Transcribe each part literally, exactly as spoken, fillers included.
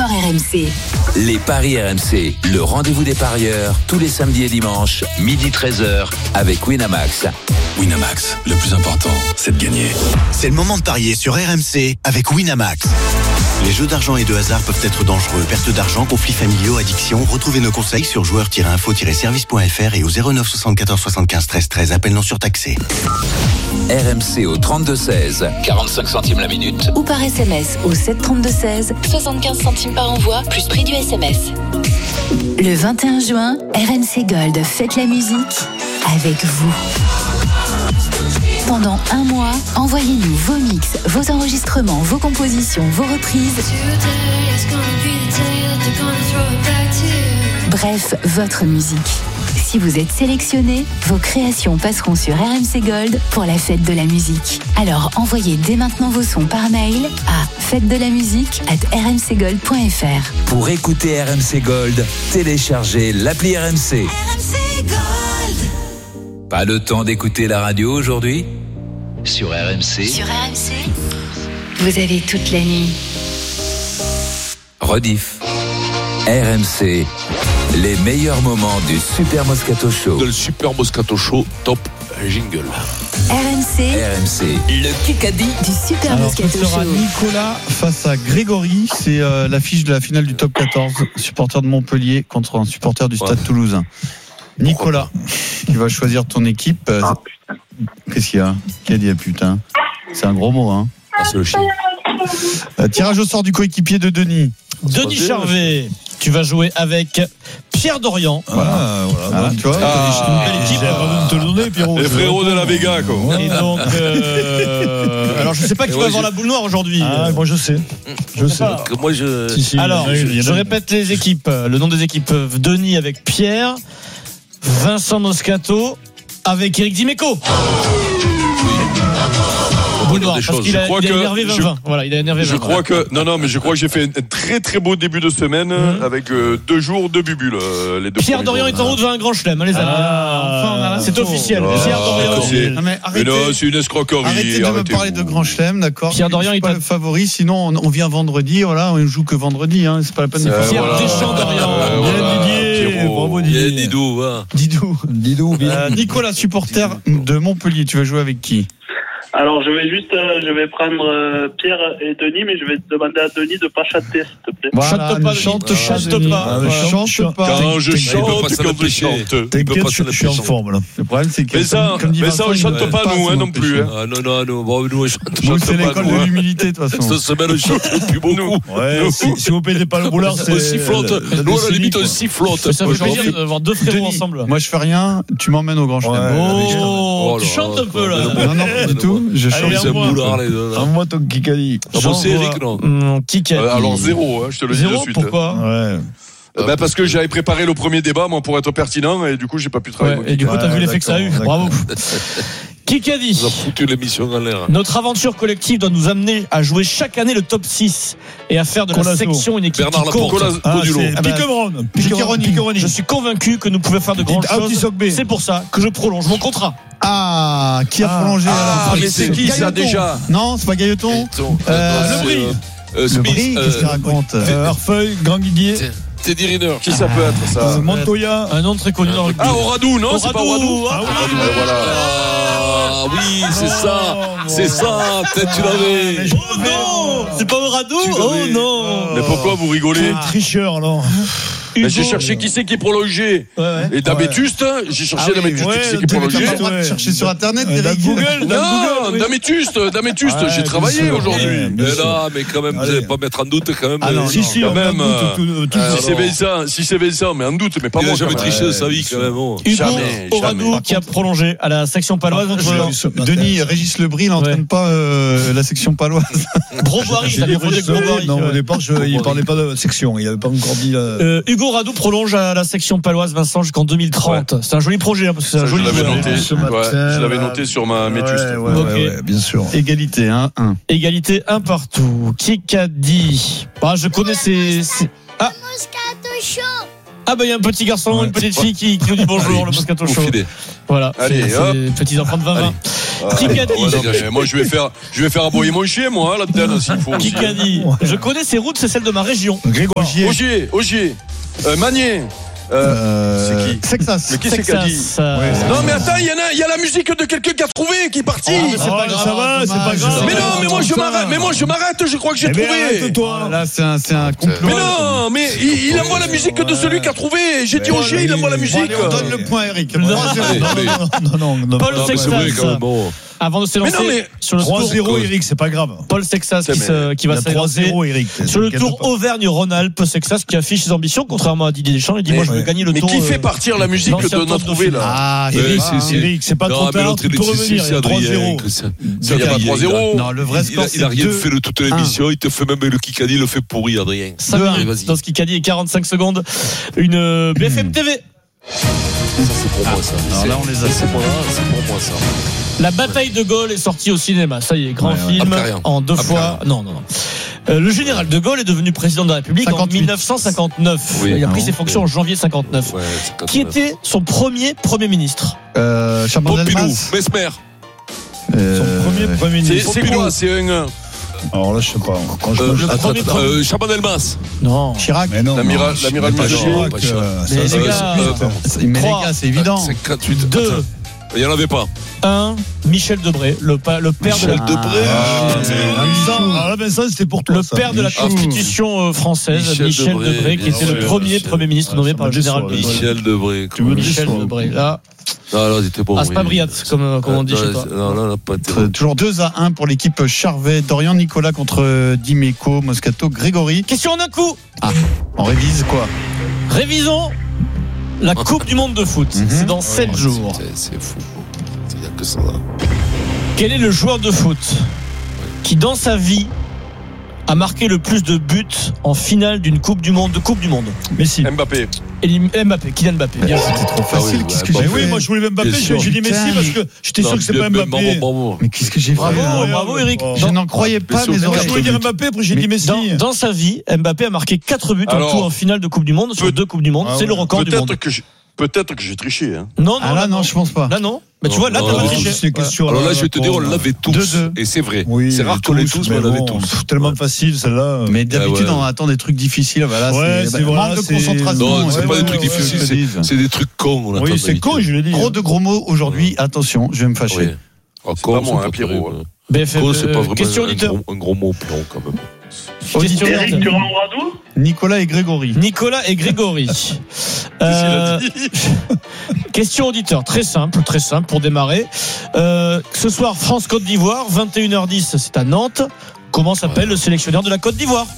sport R M C. Les paris R M C, le rendez-vous des parieurs, tous les samedis et dimanches, midi treize heures, avec Winamax. Winamax, le plus important, c'est de gagner. C'est le moment de parier sur R M C avec Winamax. Les jeux d'argent et de hasard peuvent être dangereux. Perte d'argent, conflits familiaux, addiction. Retrouvez nos conseils sur joueurs tiret info tiret service point f r et au zéro neuf soixante-quatorze soixante-quinze treize treize. Appel non surtaxé. R M C au trente-deux seize, quarante-cinq centimes la minute. Ou par S M S au sept trente-deux seize, soixante-quinze centimes par envoi, plus prix du S M S. Le vingt et un juin, R M C Gold fête la musique avec vous. Pendant un mois, envoyez-nous vos mix, vos enregistrements, vos compositions, vos reprises. Bref, votre musique. Si vous êtes sélectionné, vos créations passeront sur R M C Gold pour la fête de la musique. Alors envoyez dès maintenant vos sons par mail à fête de la musique arobase r m c gold point f r. Pour écouter R M C Gold, téléchargez l'appli R M C. R M C Gold. Pas le temps d'écouter la radio aujourd'hui ? Sur R M C. Sur R M C, vous avez toute la nuit. Rediff. R M C. Les meilleurs moments du Super Moscato Show. De le Super Moscato Show, top jingle. R M C. R M C. Le Kikadi Du Super Alors, Moscato ce sera Show. Nicolas face à Grégory. C'est euh, l'affiche de la finale du top quatorze. Supporter de Montpellier contre un supporter du Stade Ouais. Toulousain. Nicolas, tu vas choisir ton équipe. Ah, putain. Qu'est-ce qu'il y a ? Qui a dit ah, putain ? C'est un gros mot, hein. Ah, c'est le chien. Euh, tirage au sort du coéquipier de Denis. Denis Charvet, tu vas jouer avec Pierre Dorian. Voilà, voilà. Tu vois, Ah, une belle équipe. pas besoin de te le donner, Pierrot. Les frérots de la Vega, quoi. Et donc, euh, alors je sais pas qui Et va ouais, avoir j'ai- la boule noire aujourd'hui. Ah, moi je sais. Je sais. pas. Moi, je. Si, si, Alors, il y en a une, il y en je a une. répète les équipes. Le nom des équipes: Denis avec Pierre, Vincent Moscato avec Eric Dimeco. Boule noire, des parce choses. qu'il Je a, crois il a que- énervé je- vingt vingt. Voilà, il a énervé Je vingt. crois que non non mais je crois que j'ai fait un très très beau début de semaine Mhm. avec euh, deux jours de bubules euh, les deux. Pierre premiers Dorian jours. est en route vers un grand chelem, hein, les amis. Ah, enfin, on a c'est l'info. officiel. Ah, Pierre Dorian. c'est- Non, mais Mais arrêtez. non, c'est une escroquerie. Arrêtez de me arrêtez-vous. parler de Grand Chelem, d'accord. Pierre Je Dorian suis est pas un- le favori, sinon on, on vient vendredi, voilà, on joue que vendredi, hein, c'est pas la peine de Euh, faire. Pierre voilà. Deschamps Dorian. Euh, Bien voilà, Didier, Pierrot. bravo Bien Didier. Didou, hein. Didou, Didou, bien. Nicolas, supporter de Montpellier, tu vas jouer avec qui ? Alors, je vais juste, euh, je vais prendre euh, Pierre et Denis, mais je vais demander à Denis de pas chanter, s'il te plaît. Chante pas, Denis. chante, Chante Denis. pas. Ah, Ouais. chante, chante pas. Quand je Il peut chante, pas s'en quand je empêcher. chante. Il peut T'inquiète, pas je s'en je suis en empêcher. forme là. Le problème, c'est que Mais ça, comme, comme dit mais Vincent, ça, on il chante ne pas, peut nous, hein, s'en non plus, empêcher. hein. Ah non, non, non, bon, nous, on chante, Nous, chante c'est pas, l'école nous, de hein. l'humilité, de toute façon. Cette semaine, on chante plus beaucoup. Ouais, Nous. si, si vous payez pas le boulard, c'est. On sifflote. la- la Nous, à la décennie, limite, on quoi. sifflote. Ça fait Aujourd'hui, plaisir d'avoir deux frérots Denis, ensemble. moi je fais rien, tu m'emmènes au Grand Chelem. Ouais. Oh, Oh tu là chantes là, un peu là. Non, non, pas du tout. Je Allez, chante. viens, C'est un moi. boulard, les deux. là. Envoie ton Kikadi. Ah bon, c'est Eric, non Hum, Qui qui a Euh, dit Alors zéro, hein, je te le dis de Zéro, suite. pourquoi Ouais. Euh, bah, parce que j'avais préparé le premier débat, moi, pour être pertinent, et du coup, j'ai pas pu travailler. Ouais, mon et du coup, Ouais, t'as vu l'effet que ça a eu. d'accord, Bravo. Qui qui a dit Vous a foutu l'émission en l'air. Notre aventure collective doit nous amener à jouer chaque année le top six et à faire de la Colasso. section une équipe Bernard qui compte. Laporte. Ah, Codulot. c'est Ah bah, Piqueron. Piqueroni. Piqueroni. Je suis convaincu que nous pouvons faire de grandes Dites choses. Aotisogbe. C'est pour ça que je prolonge mon contrat. Ah, qui a Ah. prolongé Ah, alors mais c'est qui ça Gailleton. déjà Non, c'est pas Gailleton. Euh, Le Brie. Euh, Le Smith, Brie, euh, qu'est-ce qu'il raconte Euh, Arfeuil, Grand Guidier, Teddy Riner. Qui ça peut être, ça euh, Montoya. Un nom très connu dans le rugby. Ah, Oradou, non, c'est pas Oradou. Ah oui. Ah, voilà. Ah, oui, c'est ça. C'est ça. Peut-être tu l'avais. Oh non, c'est pas Oradou. Tu Oh l'avais. non. Mais pourquoi vous rigolez Quel tricheur alors. Mais j'ai cherché qui c'est qui est prolongé. Ouais, ouais. Et Damétuste, j'ai cherché Ah oui, Damétuste, ouais, qui c'est qui est t'as prolongé. T'as pas le droit de Ouais. chercher sur internet, Euh, dans Eric. Google, dans Non, Google, oui. Damétuste, Damétuste, Ouais, j'ai bien travaillé sûr. aujourd'hui. Ouais, bien Mais sûr. là, mais quand même, vous Allez. n'allez pas mettre en doute quand même. Ah non, euh, Si, si, quand on même. met en doute tout- tout- tout- Si c'est alors. Vincent, si c'est Vincent, mais en doute, mais pas Il moi. a jamais quand même. triché de sa vie quand même. oh. Hugo Jamais, Oradou jamais. qui a prolongé à la section paloise. Par contre, Je- je- Denis, Régis Lebris, il n'entraîne Ouais. pas euh, la section paloise. Broboiry, J'ai il a dit défendu Régis Broboiry. Lebris. Non, Ouais. au départ, je- il parlait pas de section. Il avait pas encore dit la. Euh, Hugo Radou prolonge à la section paloise, Vincent, jusqu'en deux mille trente. C'est un joli projet, hein, parce que c'est un Ça, je joli l'avais joueur. noté. Ce Ouais, matin, je l'avais là. noté sur ma métuste. Ouais, ouais, Ok. ouais, ouais, bien sûr. Égalité, hein, un. Égalité un partout. Qui qu'a dit ah, je connais ces. ces- Ah. Ah, bah, il y a un petit garçon, Ouais. une petite fille qui, qui nous dit bonjour, le Moscato Au Show. filet. Voilà. Allez, c'est- hop. c'est les petits enfants de vingt vingt. Allez. Kikadi. Ouais, non, mais moi, je vais faire, je vais faire aboyer mon chien, moi, à l'antenne, s'il faut. Kikadi. Je connais ces routes, c'est celle de ma région. Grégoire. Ogier, Ogier, euh, Magnier. Euh, c'est qui Sexas. Mais qui c'est qui a dit Texas, euh, Non, mais attends, il y, en a- il y a la musique de quelqu'un qui a trouvé, qui est parti. Oh, mais c'est pas Oh, grave. ça va, c'est pas grave. Mais non, mais moi je m'arrête, mais moi je m'arrête, je crois que j'ai Eh ben, trouvé. arrête-toi. Là, c'est un, c'est un complot. Mais non, mais il, il envoie la musique de celui qui a trouvé. J'ai dit Ogier, il envoie la Bon, musique. allez, on donne le point, Eric. Non. trois zéro. Allez, Non, allez. non, non, non, non. Paul non, C'est Sexas. vrai quand même, bon. Avant de se Mais lancer non, mais sur le tour, trois zéro, Eric, c'est pas grave. Paul Sexas qui, C'est se- qui Il y va a se trois lancer zéro, Eric. sur le T'inquiète tour pas. Auvergne-Rhône-Alpes. Sexas qui affiche ses ambitions, contrairement à Didier Deschamps. Il dit Mais- moi je veux gagner le Mais tour. qui euh, fait partir la musique l'ancien de top notre trouvé Dauphiné. là Ah, Eh Eric. oui, Ah, Eric, c'est pas Non, trop mais tard, l'autre, tu il peux est- revenir. c'est Il y a trois Adrien, zéro. Christian. Il Il y a pas trois zéro. Non, le vrai Il score, a, il a c'est rien deux. fait de toute l'émission, il te fait même le Kikadi, il le fait pourri, Adrien. cinq Deux, minutes allez, vas-y. dans ce Kikadi et quarante-cinq secondes. Une euh, B F M T V. Ça, c'est pour moi, ça. Alors C'est- là, on les a. C'est pour, là, c'est pour moi, ça. La bataille de Gaulle est sortie au cinéma. Ça y est, grand Ouais, ouais. film Après rien. en deux Après fois. Non, non, non. Euh, le général de Gaulle est devenu président de la République cinquante-huit. en dix-neuf cent cinquante-neuf. Oui. Il a pris Ah ses bon. fonctions en janvier cinquante-neuf. Ouais, c'est Qui était son premier Premier ministre? Euh, Pompidou, Chaban-Delmas. Mesmer. Euh, Son premier Premier C'est ministre. c'est quoi C'est un. euh, Alors là, je sais pas. Franchement, euh, je- le attends, premier attends, premier- euh, Chaban-Delmas. Non. Chirac. Mais non, L'amiral- non, l'amiral pas Mujier. Chirac, Pas Chirac. euh, Mais ça, les ça, gars, c'est- Mais les Trois. gars, c'est évident. cinquante-huit. Deux. Attends, il n'y en avait pas. un. Michel Debré, le, pa- le père de la Michel Debré. Ah, Ah, Vincent, alors là, Vincent, c'était pour toi. le ça. père de la Michel. Constitution euh, française, Michel Michel, Debré, Debré, qui bien était le sûr, premier Michel. Premier ministre nommé ça par me le général de déçoit, Gaulle. Michel Debré. Tu me Michel déçois. Debré, là. Ah, là, c'était bon. Ah, c'est pas oui. Briat, comme, comme on dit chez toi. Non, là, là, pas été Euh, bon. Toujours deux à un pour l'équipe Charvet. Dorian Nicolas contre euh, Dimeco, Moscato, Grégory. Question en un coup. On révise quoi? Révisons la Coupe du Monde de foot. Mhm. C'est dans sept Ouais, jours. c'est- C'est fou. Il n'y a que ça là. Quel est le joueur de foot qui, dans sa vie, a marqué le plus de buts en finale d'une Coupe du Monde, de Coupe du Monde? Messi. Mbappé. Elim- Mbappé, Kylian Mbappé. Bien joué. C'était trop facile. oui, Qu'est-ce bah, que bah, j'ai Mais oui, fait? moi je voulais Mbappé, Bien j'ai sûr. j'ai dit Messi Putain, parce mais- que j'étais sûr Non, que c'est bien, pas bien, Mbappé. Bravo, bravo. Mais qu'est-ce que j'ai fait? Bravo, là bravo Eric. Oh. Je Dans, n'en croyais pas sûr, mes mais Moi, je oreilles. voulais dire Mbappé, après j'ai dit Messi. dans, dans sa vie, Mbappé a marqué quatre buts en Alors, tout en finale de Coupe du Monde sur peut- deux Coupes du Monde. Ah C'est ouais. le record du monde. Peut-être que je- peut-être que j'ai triché. Hein. Non, non, Ah là, non, je pense pas. Là, non. Mais tu Non, vois, là, non, t'as non, pas non, triché. C'est une question. Alors là, je vais te dire, on pour- l'avait tous. deux deux. Et c'est vrai. Oui, C'est rare qu'on l'ait tous, mais on l'avait bon, tous. pff, Tellement facile celle-là. Mais d'habitude, Ah ouais. on attend des trucs difficiles. Voilà, Ouais, c'est c'est- bah, voilà, manque de c'est- concentration. Non, c'est ouais, pas ouais, des trucs ouais, difficiles, je te c'est- dis. c'est des trucs cons. on attend Oui, c'est d'habitude. con, je l'ai dit. Trop de gros mots aujourd'hui. Attention, je vais me fâcher. Oui. Ah, C'est con, pas moi, c'est hein, Pierrot, terrible. B F M, Con, c'est pas euh, vraiment question un, auditeur. gros, un gros mot, Pierrot, quand même. Question Eric, auditeur. tu renvoies d'où? Nicolas et Grégory. Nicolas et Grégory. Euh, question auditeur, très simple, très simple pour démarrer. Euh, ce soir, France-Côte d'Ivoire, vingt et une heures dix, c'est à Nantes. Comment s'appelle le sélectionneur de la Côte d'Ivoire?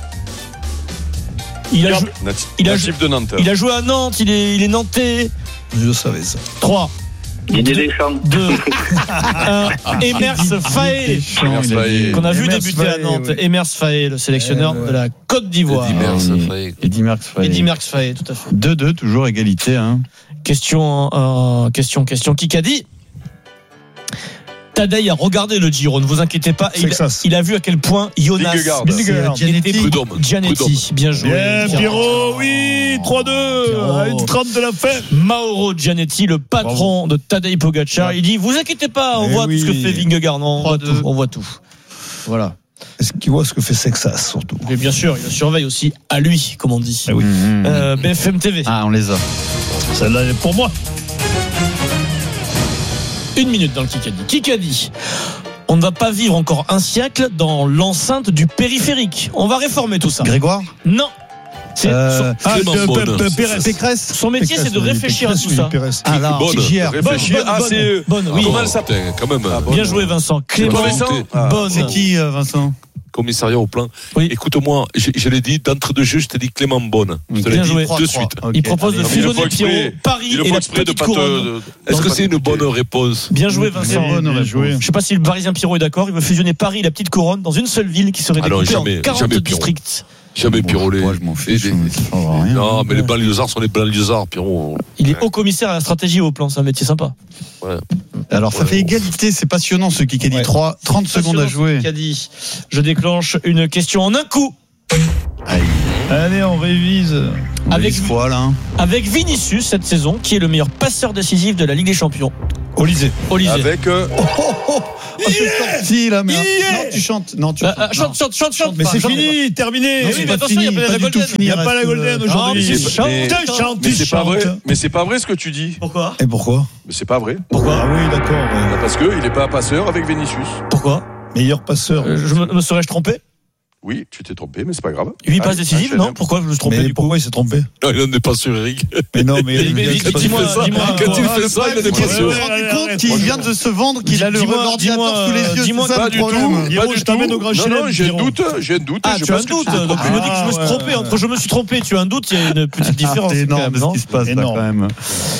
Il a, jou- Natif, il a natif de Nantes. il a joué à Nantes, il est, il est nantais. Je savais ça. trois, Didier Deschamps. deux, un. Emers Faé, Emers Faé. qu'on a vu Emers débuter à Faé, Nantes. oui. Emers Faé, le sélectionneur Eh ouais. de la Côte d'Ivoire. Eddie Merckx, oui. ça fait- Eddy Merckx. Eddy Merckx Faé, tout à fait. deux deux, toujours égalité. Hein. Question, euh, question, question. Qui qu'a dit? Tadei a regardé le Giro, ne vous inquiétez pas. Et il, Texas. il a vu à quel point Jonas Vingegaard. Vingegaard. était Prud'homme. Gianetti. Bien joué. Bien, Pierrot, oui, trois deux, Pierrot. à une trente de la fin. Mauro Gianetti, le patron de Tadej Pogacar, il dit vous inquiétez pas, on Eh voit oui. tout ce que fait Vingegaard. Non, on voit trois deux. tout. On voit tout. Voilà. Est-ce qu'il voit ce que fait Sexas, surtout? Mais bien sûr, il le surveille aussi à lui, comme on dit. Ah oui. Mmh. Euh, B F M T V. Ah, on les a. Celle-là, elle est pour moi. Une minute dans le Kikadi. Kikadi. On ne va pas vivre encore un siècle dans l'enceinte du périphérique. On va réformer tout ça. Grégoire. Non. C'est Euh, Ah, Clément de- Beaune. de- de- Pérez. Pécresse. son métier, c'est de Pécresse, réfléchir à Pécresse, tout ça. oui, Pérez. Ah là, Bonne. J R. Réfléchir. Bonne, Ah, bonne, c'est. euh, bonne, oui. Comment elle s'appelle Putain, quand même. Ah, bon. Bien joué, Vincent. Clément Vincent. Ah. Bonne. C'est qui, euh, Vincent? Commissariat au plan. Oui. Écoute-moi, je, je l'ai dit, d'entre deux jeux, je t'ai dit Clément Bonne. Je te l'ai Bien dit joué. de trois, suite. trois. Il Ok. propose de Il le fusionner faut exprès. Pierrot, Paris Il le et faut la exprès de petite pas te. couronne. de- Est-ce de que pas c'est une t'écouter. bonne réponse? Bien joué, Très Vincent. bonne Bien réponse. joué. Je sais pas si le Parisien Pierrot est d'accord. Il veut fusionner Paris et la petite couronne dans une seule ville qui serait Ah non, découpée jamais, en quarante jamais Pierrot. districts. Jamais Bon, Pirolé. Moi, je m'en fiche. Et des- Ça change rien. Non, mais les banlieusards sont les banlieusards, Pierrot. Il est haut commissaire à la stratégie et au plan. C'est un métier sympa. Alors, ça Ouais. fait égalité. C'est passionnant, ce qui a dit Ouais. trois. trente secondes à jouer. Qui a dit je déclenche une question en un coup Aïe. Allez, on révise. On Avec- Avec fois, là. hein. avec Vinicius cette saison, qui est le meilleur passeur décisif de la Ligue des Champions. Olysée. Olysée. Avec. Euh... Oh, oh, oh. Oh, c'est sorti là, mais non, tu chantes. Non, tu Euh, chantes. euh, chante, chante, chante, chante. Mais c'est chante. fini, terminé. Non, oui, c'est mais pas attention, fini, il y a pas pas la du tout Golden. Il n'y fini. a pas la Golden aujourd'hui. mais c'est- Chante, mais- chante, Mais c'est pas vrai. chante. Mais c'est pas vrai ce que tu dis. Pourquoi Et pourquoi Mais c'est pas vrai. Pourquoi Ah oui, d'accord. ouais. Parce que il est pas passeur avec Vinicius. Pourquoi Meilleur passeur. Euh, Je me, me serais-je trompé Oui, tu t'es trompé, mais c'est pas grave. huit Ah, passes décisives, ah, non Pourquoi je me suis trompé Mais du coup pourquoi il s'est trompé Non, il n'est pas sûr, Eric. Mais non, mais. Mais- mais- il a- dis- dis-moi, ça, dis-moi, quand il quoi. fait ça, il n'est Il pas s'est sûr. rendu compte qu'il vient de se vendre, qu'il a le Dis-moi, l'ordinateur dis-moi, sous les yeux. dis-moi, c'est ça Pas le du problème. tout. Pierrot, Pas je du t'amène tout. au Grand Non, Chelem, non, j'ai un Pierrot. doute. J'ai un doute. Ah, je tu as un pense que doute, tu t'es donc trompé. tu me dis que je me suis Ah, trompé. ouais. Entre je me suis trompé, tu as un doute, il y a une petite différence. C'est quand énorme même, ce non qui se passe là Énorme. quand même.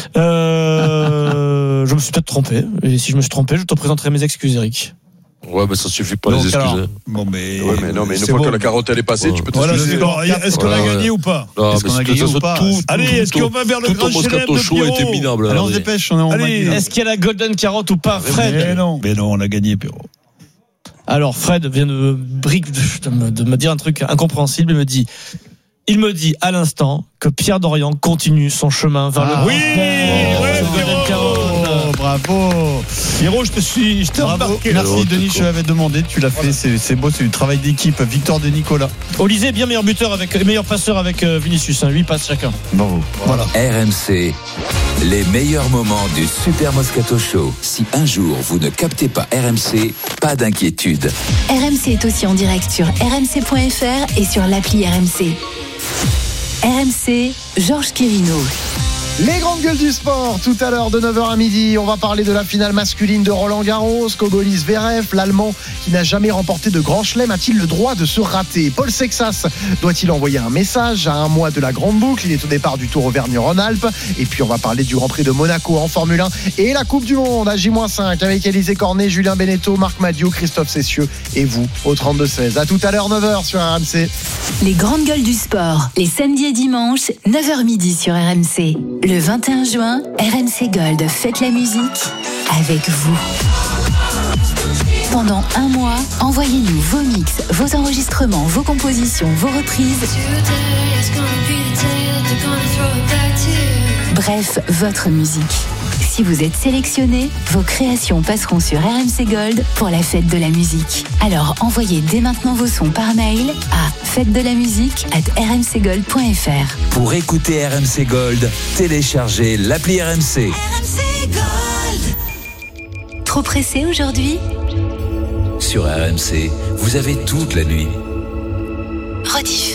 Euh, je me suis peut-être trompé. Et si je me suis trompé, je te présenterai mes excuses, Eric. Ouais, mais ça suffit pas Donc, les alors, excuses. Bon, mais. Ouais, mais non, mais une c'est fois bon. que la carotte elle est passée, tu peux Voilà, t'excuser. c'est bon. Est-ce qu'on a Ouais, gagné ouais. ou pas Non, Est-ce mais qu'on a c'est- gagné ça, ou pas tout- Allez, tout- est-ce tout- qu'on va vers le tout Grand ton Chelem Moscato de Show était Pierrot minable. Allez, on se allez. dépêche, on est en Allez, Mali, là. Est-ce qu'il y a la Golden Carotte ou pas, Fred Mais non, mais non, on a gagné, Pierrot. Alors, Fred vient de me, brique- de me- de me dire un truc incompréhensible. Il me dit, il me dit à l'instant que Pierre Dorian continue son chemin vers Ah, le oui, Grand ouais, Golden Pierrot. Carotte. Oh, bravo. Pierrot, je te suis. Je t'ai Bravo. remarqué. Merci Pierrot, Denis, t'es je l'avais demandé, tu l'as fait, c'est c'est beau, c'est du travail d'équipe. Victoire de Nicolas. Olysée, bien meilleur buteur avec, meilleur passeur avec euh, Vinicius, hein, huit passes chacun. Bravo. Voilà. R M C, les meilleurs moments du Super Moscato Show. Si un jour vous ne captez pas R M C, pas d'inquiétude. R M C est aussi en direct sur r m c point f r et sur l'appli R M C. R M C, Georges Quirino. Les grandes gueules du sport, tout à l'heure de neuf heures à midi, on va parler de la finale masculine de Roland Garros. Kogolis Zverev, l'Allemand qui n'a jamais remporté de grand chelem, a-t-il le droit de se rater? Paul Sexas doit-il envoyer un message à un mois de la grande boucle? Il est au départ du Tour Auvergne-Rhône-Alpes. Et puis on va parler du Grand Prix de Monaco en Formule un et la Coupe du Monde à J cinq avec Élisée Cornet, Julien Beneteau, Marc Madiot, Christophe Cessieux et vous au trente-deux seize. À tout à l'heure, neuf heures sur R M C. Les grandes gueules du sport, les samedis et dimanches, neuf heures midi sur R M C. Le vingt et un juin, R M C Gold fête la musique avec vous. Pendant un mois, envoyez-nous vos mix, vos enregistrements, vos compositions, vos reprises. Bref, votre musique. Si vous êtes sélectionné, vos créations passeront sur R M C Gold pour la fête de la musique. Alors envoyez dès maintenant vos sons par mail à fête de la musique arobase r m c gold point f r. Pour écouter R M C Gold, téléchargez l'appli R M C. Trop pressé aujourd'hui? Sur R M C, vous avez toute la nuit. Rediff.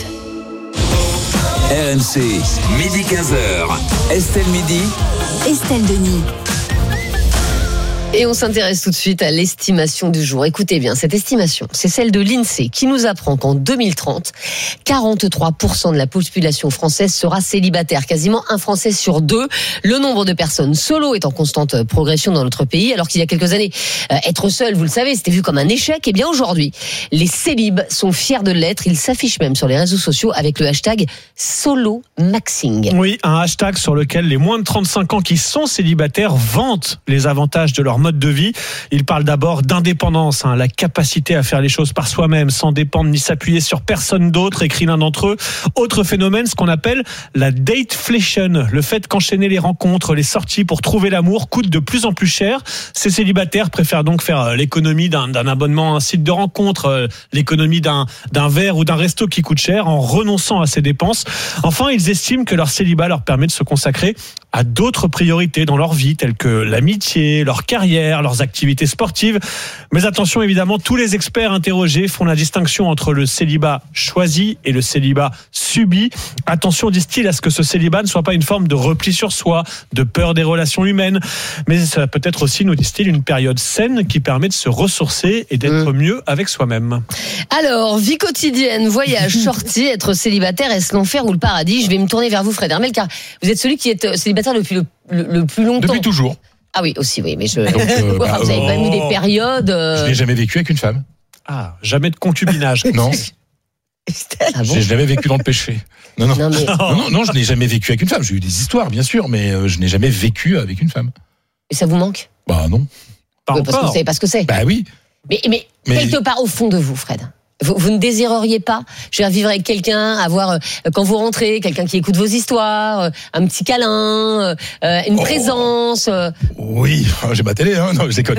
R M C, midi quinze heures. Estelle Midi. Estelle Denis. Et on s'intéresse tout de suite à l'estimation du jour. Écoutez bien, cette estimation, c'est celle de l'INSEE qui nous apprend qu'en deux mille trente, quarante-trois pour cent de la population française sera célibataire. Quasiment un Français sur deux. Le nombre de personnes solo est en constante progression dans notre pays, alors qu'il y a quelques années, euh, être seul, vous le savez, c'était vu comme un échec. Et bien aujourd'hui, les célibes sont fiers de l'être. Ils s'affichent même sur les réseaux sociaux avec le hashtag SoloMaxing. Oui, un hashtag sur lequel les moins de trente-cinq ans qui sont célibataires vantent les avantages de leur mode de vie. Ils parlent d'abord d'indépendance, hein, la capacité à faire les choses par soi-même sans dépendre ni s'appuyer sur personne d'autre, écrit l'un d'entre eux. Autre phénomène, ce qu'on appelle la dateflation, le fait qu'enchaîner les rencontres, les sorties pour trouver l'amour coûte de plus en plus cher. Ces célibataires préfèrent donc faire l'économie d'un, d'un abonnement à un site de rencontre, l'économie d'un, d'un verre ou d'un resto qui coûte cher en renonçant à ces dépenses. Enfin, ils estiment que leur célibat leur permet de se consacrer à d'autres priorités dans leur vie, telles que l'amitié, leur carrière, leurs activités sportives. Mais attention, évidemment, tous les experts interrogés font la distinction entre le célibat choisi et le célibat subi. Attention, disent-ils, à ce que ce célibat ne soit pas une forme de repli sur soi, de peur des relations humaines. Mais ça peut être aussi, nous disent-ils, une période saine qui permet de se ressourcer et d'être mmh. mieux avec soi-même. Alors, vie quotidienne, voyage, sortie, être célibataire, est-ce l'enfer ou le paradis? Je vais me tourner vers vous, Fred Hermel, car vous êtes celui qui est célibataire depuis le, le, le plus longtemps. Depuis toujours. Ah oui, aussi, oui, mais je. Donc, euh, enfin, bah, vous avez oh, quand même eu des périodes. Euh... Je n'ai jamais vécu avec une femme. Ah, jamais de concubinage. Non. Ah bon? J'ai jamais vécu dans le péché. Non, non. Non, mais... non, non, non, je n'ai jamais vécu avec une femme. J'ai eu des histoires, bien sûr, mais euh, je n'ai jamais vécu avec une femme. Et ça vous manque? Bah non. Pas oui, parce que vous savez pas ce que c'est. Bah oui. Mais, mais, mais quelque part au fond de vous, Fred, Vous, vous ne désireriez pas, je veux dire, vivre avec quelqu'un, avoir euh, quand vous rentrez, quelqu'un qui écoute vos histoires, euh, un petit câlin, euh, une Oh. présence. euh. Oui, j'ai ma télé, hein. Non, je déconne.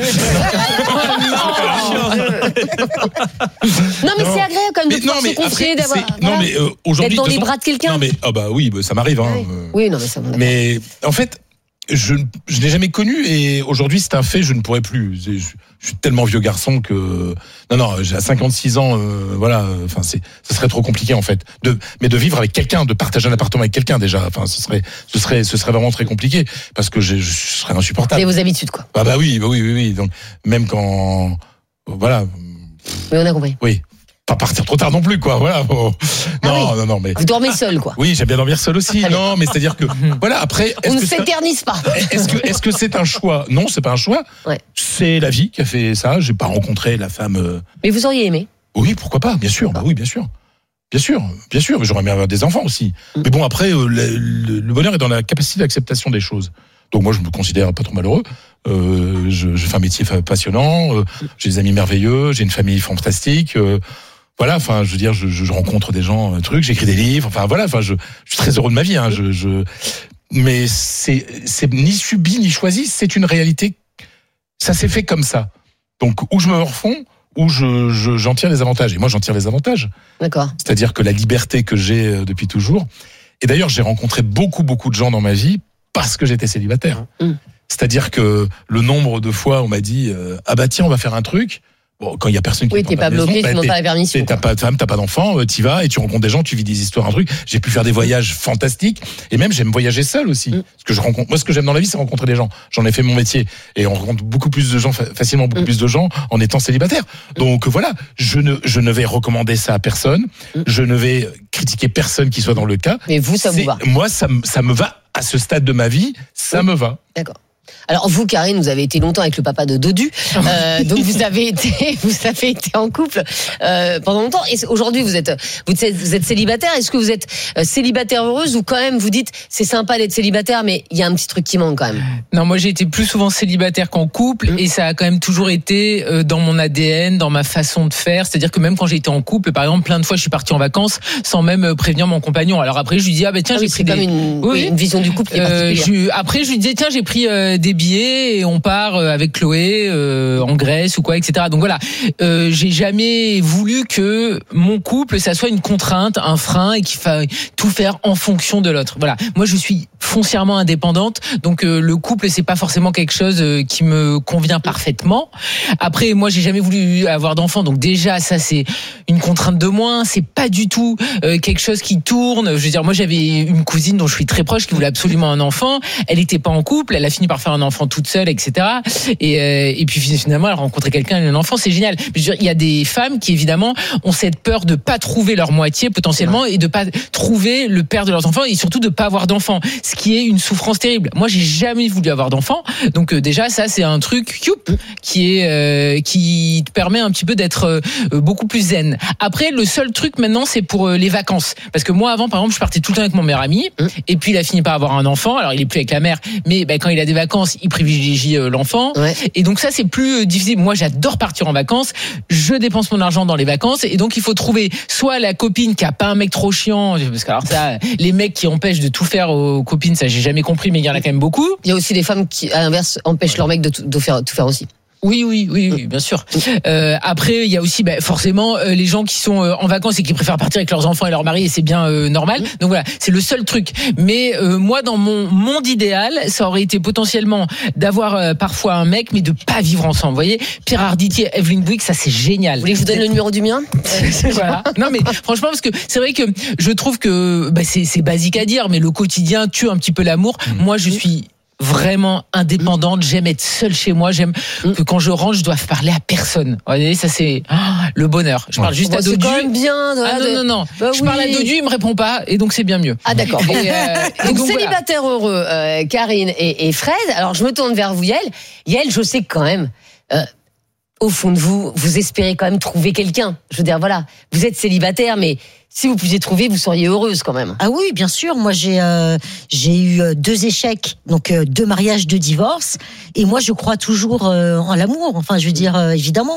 Non, mais Non. c'est agréable quand même de Mais pouvoir non, se mais confier, après, d'avoir. c'est- non, mais euh, aujourd'hui, d'être dans de les toute bras de quelqu'un. Non, mais ah bah oui, bah, ça m'arrive. Hein. euh. Oui, non, mais ça. on Mais en fait, je ne je n'ai jamais connu et aujourd'hui c'est un fait, je ne pourrais plus. Je, je- je suis tellement vieux garçon que non non, j'ai à cinquante-six ans, euh, voilà. Enfin c'est, ce serait trop compliqué en fait. De mais de vivre avec quelqu'un, de partager un appartement avec quelqu'un déjà. Enfin ce serait ce serait ce serait vraiment très compliqué parce que je, je serais Vous insupportable. avez vos habitudes, quoi. Ah bah oui, bah oui, oui, oui. Donc même quand voilà. Oui, on a compris. Oui. Pas partir trop tard non plus, quoi. Voilà. Bon. Non, non, non, mais. Vous dormez seul, quoi. Oui, j'aime bien dormir seul aussi. Non, mais c'est-à-dire que, voilà, après. On ne que c'est un- s'éternise pas. Est-ce que, est-ce que c'est un choix? Non, c'est pas un choix. Ouais. C'est la vie qui a fait ça. J'ai pas rencontré la femme. euh, Mais vous auriez aimé. Oui, pourquoi pas? Bien sûr. Bah oui, bien sûr. Bien sûr, bien sûr. Mais j'aurais aimé avoir des enfants aussi. Mais bon, après, euh, le, le- le bonheur est dans la capacité d'acceptation des choses. Donc moi, je me considère pas trop malheureux. Euh, je, je fais un métier fa- passionnant. euh, j'ai des amis merveilleux. J'ai une famille fantastique. euh, voilà, enfin, je veux dire, je, je rencontre des gens, un truc, j'écris des livres. Enfin, voilà, enfin, je, je suis très heureux de ma vie. Hein, je, je, mais c'est, c'est ni subi ni choisi. C'est une réalité. Ça s'est fait comme ça. Donc, où je me refonds, où je, je, j'en tire les avantages. Et moi, j'en tire les avantages. D'accord. C'est-à-dire que la liberté que j'ai euh, depuis toujours. Et d'ailleurs, j'ai rencontré beaucoup, beaucoup de gens dans ma vie parce que j'étais célibataire. Mmh. C'est-à-dire que le nombre de fois on m'a dit euh, ah bah tiens, on va faire un truc. Bon, quand il y a personne qui Oui, est dans t'es ta pas maison, bloqué, bah, tu demandes t'es- pas la permission. t'es- T'as pas de femme, t'as pas d'enfant, euh, t'y vas et tu rencontres des gens, tu vis des histoires, un truc. J'ai pu faire des voyages fantastiques et même j'aime voyager seul aussi. Mm. Parce que je rencontre, moi, ce que j'aime dans la vie, c'est rencontrer des gens. J'en ai fait mon métier et on rencontre beaucoup plus de gens, fa- facilement beaucoup Mm. plus de gens en étant célibataire. Donc voilà, je ne, je ne vais recommander ça à personne. Mm. Je ne vais critiquer personne qui soit dans le cas. Mais vous, ça vous C'est- va. Moi, ça, me- ça me va à ce stade de ma vie, ça me va. D'accord. Alors vous, Karine, vous avez été longtemps avec le papa de Dodu, euh, donc vous avez été, vous avez été en couple euh, pendant longtemps. Et aujourd'hui, vous êtes, vous êtes, vous êtes célibataire. Est-ce que vous êtes euh, célibataire heureuse ou quand même vous dites c'est sympa d'être célibataire, mais il y a un petit truc qui manque quand même. Non, moi j'ai été plus souvent célibataire qu'en couple Mmh. et ça a quand même toujours été euh, dans mon A D N, dans ma façon de faire. C'est-à-dire que même quand j'ai été en couple, par exemple, plein de fois je suis partie en vacances sans même euh, prévenir mon compagnon. Alors après je lui dis ah ben tiens Ah j'ai oui, pris c'est des comme une, Oui, oui, oui. une vision du couple qui est Euh, particulière. je- après, je lui disais tiens, j'ai pris euh, des billets et on part euh, avec Chloé euh, en Grèce ou quoi, et cetera. Donc voilà, euh, j'ai jamais voulu que mon couple ça soit une contrainte, un frein et qu'il faille tout faire en fonction de l'autre. Voilà, moi je suis foncièrement indépendante, donc euh, le couple c'est pas forcément quelque chose euh, qui me convient parfaitement. Après, moi j'ai jamais voulu avoir d'enfant, donc déjà ça c'est une contrainte de moins. C'est pas du tout euh, quelque chose qui tourne. Je veux dire, moi j'avais une cousine dont je suis très proche qui voulait absolument un enfant. Elle était pas en couple, elle a fini par faire un enfant toute seule, et cetera. Et, euh, et puis finalement elle a rencontré quelqu'un, elle a un enfant, c'est génial. Mais je veux dire, il y a des femmes qui évidemment ont cette peur de pas trouver leur moitié potentiellement et de pas trouver le père de leurs enfants et surtout de pas avoir d'enfants, ce qui est une souffrance terrible. Moi j'ai jamais voulu avoir d'enfants, donc euh, déjà ça c'est un truc youp, qui est euh, qui te permet un petit peu d'être euh, beaucoup plus zen. Après le seul truc maintenant c'est pour euh, les vacances, parce que moi avant par exemple je partais tout le temps avec mon meilleur ami et puis il a fini par avoir un enfant. Alors il est plus avec la mère, mais ben, quand il a des vacances il privilégie euh, l'enfant. Ouais. Et donc ça c'est plus euh, difficile. Moi j'adore partir en vacances, je dépense mon argent dans les vacances et donc il faut trouver soit la copine qui a pas un mec trop chiant, parce que alors ça les mecs qui empêchent de tout faire aux copines, ça j'ai jamais compris, mais il y en a quand même beaucoup. Il y a aussi des femmes qui, à l'inverse, empêchent leur mec de tout, de faire, tout faire aussi. Oui, oui, oui, oui, bien sûr. Euh, après, il y a aussi bah, forcément euh, les gens qui sont euh, en vacances et qui préfèrent partir avec leurs enfants et leurs maris, et c'est bien euh, normal. Donc voilà, c'est le seul truc. Mais euh, moi, dans mon monde idéal, ça aurait été potentiellement d'avoir euh, parfois un mec, mais de pas vivre ensemble. Vous voyez, Pierre Arditi, Evelyne Bouygues, ça c'est génial. Vous voulez que je vous donne le numéro du mien? Voilà. Non mais franchement, parce que c'est vrai que je trouve que bah, c'est, c'est basique à dire, mais le quotidien tue un petit peu l'amour. Mmh. Moi, je suis vraiment indépendante, j'aime être seule chez moi, j'aime que quand je rentre je dois parler à personne. Vous voyez, ça c'est ah, le bonheur. Je parle juste Bon, à c'est Dodu. quand même bien. De, Ah non de- non non, Bah je oui. parle à Dodu, il me répond pas et donc c'est bien mieux. Ah d'accord. Et, euh, et donc, donc, voilà. célibataire heureux, euh, Karine et, et Fred. Alors je me tourne vers vous, Yael. Yael, je sais que quand même, euh, au fond de vous, vous espérez quand même trouver quelqu'un. Je veux dire, voilà, vous êtes célibataire, mais si vous pouviez trouver, vous seriez heureuse quand même. Ah oui, bien sûr. Moi, j'ai euh, j'ai eu euh, deux échecs, donc euh, deux mariages, deux divorces. Et moi, je crois toujours euh, en l'amour. Enfin, je veux dire, euh, évidemment.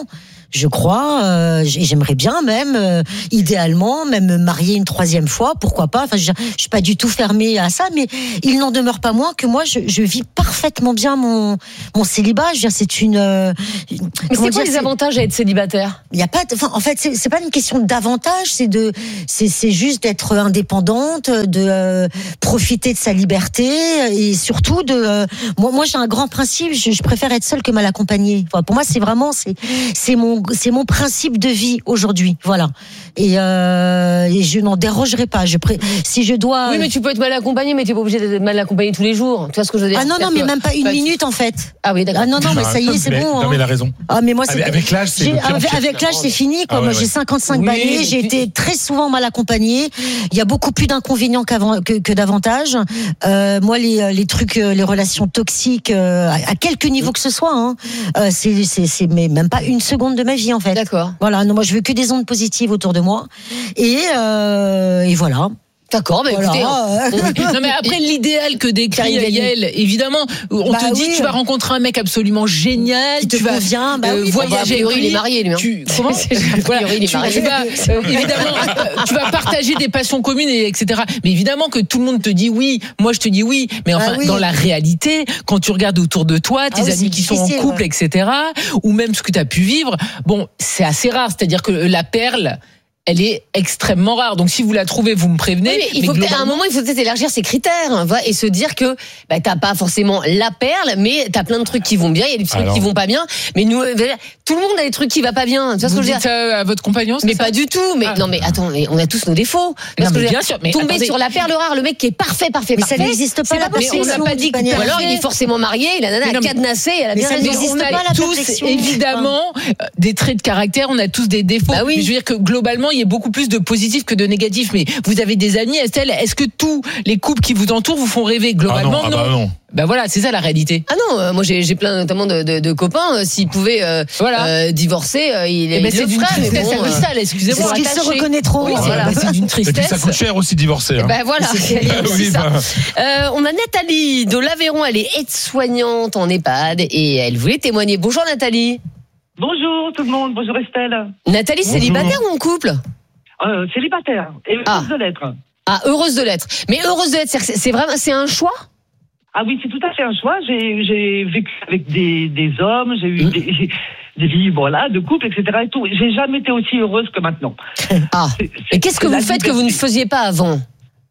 Je crois, euh, j'aimerais bien même, euh, idéalement, même me marier une troisième fois, pourquoi pas. Enfin, je, je suis pas du tout fermée à ça, mais il n'en demeure pas moins que moi, je, je vis parfaitement bien mon mon célibat. Je veux dire, c'est une. Euh, mais c'est quoi dire, les c'est... avantages à être célibataire? Il y a pas. De, enfin, en fait, c'est, c'est pas une question d'avantage, c'est de, c'est c'est juste d'être indépendante, de euh, profiter de sa liberté et surtout de. Euh, moi, moi, j'ai un grand principe. Je, je préfère être seule que mal accompagnée. Enfin, pour moi, c'est vraiment, c'est c'est mon c'est mon principe de vie aujourd'hui, voilà. Et, euh, et je n'en dérogerai pas. Je pré... si je dois. Oui, mais tu peux être mal accompagné, mais tu n'es pas obligé d'être mal accompagné tous les jours. Tu vois ce que je veux dire? Ah non, non, mais même pas une enfin, minute en fait. Ah oui, d'accord. Ah non, non, mais ça y est, c'est mais, bon. Non, hein. mais il a raison. Ah, mais moi, c'est. Avec, avec l'âge, c'est. J'ai, de pire en avec, pire. avec l'âge, c'est fini, quoi. Ah ouais, moi, ouais. j'ai cinquante-cinq oui, balais. J'ai tu... été très souvent mal accompagnée. Il y a beaucoup plus d'inconvénients qu'avant, que, que d'avantages. Euh, moi, les, les trucs, les relations toxiques, euh, à quelque niveau que ce soit, hein, euh, c'est, c'est, c'est mais même pas une seconde de ma vie, en fait. D'accord. Voilà. Non, moi, je veux que des ondes positives autour de moi. Et, euh, et voilà. D'accord, bah voilà. écoutez. Non mais après l'idéal que décrit Yael, évidemment, on bah te dit oui. tu vas rencontrer un mec absolument génial, qui te tu vas convient, bah euh, oui, voyager. A priori, il est marié lui. Hein. Tu, comment voilà, il est tu, marié. tu vas euh, évidemment, euh, tu vas partager des passions communes et etc. Mais évidemment que tout le monde te dit oui, moi je te dis oui, mais enfin ah oui. dans la réalité, quand tu regardes autour de toi, tes ah oui, amis qui sont en couple, ouais. et cetera. Ou même ce que tu as pu vivre, bon, c'est assez rare. C'est-à-dire que la perle, elle est extrêmement rare. Donc si vous la trouvez, vous me prévenez. Oui, mais il faut mais globalement... à un moment, il faut peut-être élargir ses critères, hein, et se dire que bah, t'as pas forcément la perle, mais t'as plein de trucs qui vont bien, il y a des trucs Alors... qui vont pas bien. Mais nous, tout le monde a des trucs qui vont pas bien. Tu vois ce que je veux dire? Ça à votre compagnon? Mais ça pas du tout. Mais ah. non, mais attends, mais on a tous nos défauts. Non, que mais je bien sûr. Mais tomber attendez. sur la perle rare, le mec qui est parfait, parfait, mais parfait. ça n'existe pas. C'est la pas possible. On n'a pas dit. Ou alors il est forcément marié, il a nana cadenassé, elle a bien raison. On a tous évidemment des traits de caractère, on a tous des défauts. Bah oui. Mais je veux dire que globalement, il y a beaucoup plus de positif que de négatif. Mais vous avez des amis, Estelle, est-ce que tous les couples qui vous entourent vous font rêver? Globalement, ah non. Ah bah non. Bah voilà, c'est ça la réalité. Ah non, euh, moi j'ai, j'ai plein notamment de, de, de copains. Euh, s'ils pouvaient euh, voilà. euh, divorcer, euh, il, eh ben il c'est le d'une ferait. tristesse Bon, abyssale, excusez-moi. Parce qu'ils se reconnaîtront. Oui, voilà. bah, c'est d'une tristesse. Et puis ça coûte cher aussi divorcer. Hein. Ben voilà, c'est, c'est oui, ça. bah. Euh, on a Nathalie de l'Aveyron, elle est aide-soignante en EHPAD et elle voulait témoigner. Bonjour Nathalie. Bonjour tout le monde, bonjour Estelle. Nathalie, Bonjour. Célibataire ou en couple? euh, Célibataire, et heureuse ah. de l'être. Ah, heureuse de l'être. Mais heureuse de l'être, c'est, c'est vraiment, c'est un choix? Ah oui, c'est tout à fait un choix. J'ai, j'ai vécu avec des, des hommes, j'ai eu mmh. des, j'ai, des vies, voilà, de couple, et cetera. Et tout. J'ai jamais été aussi heureuse que maintenant. Ah. C'est, c'est, et qu'est-ce que vous faites liberté. Que vous ne faisiez pas avant?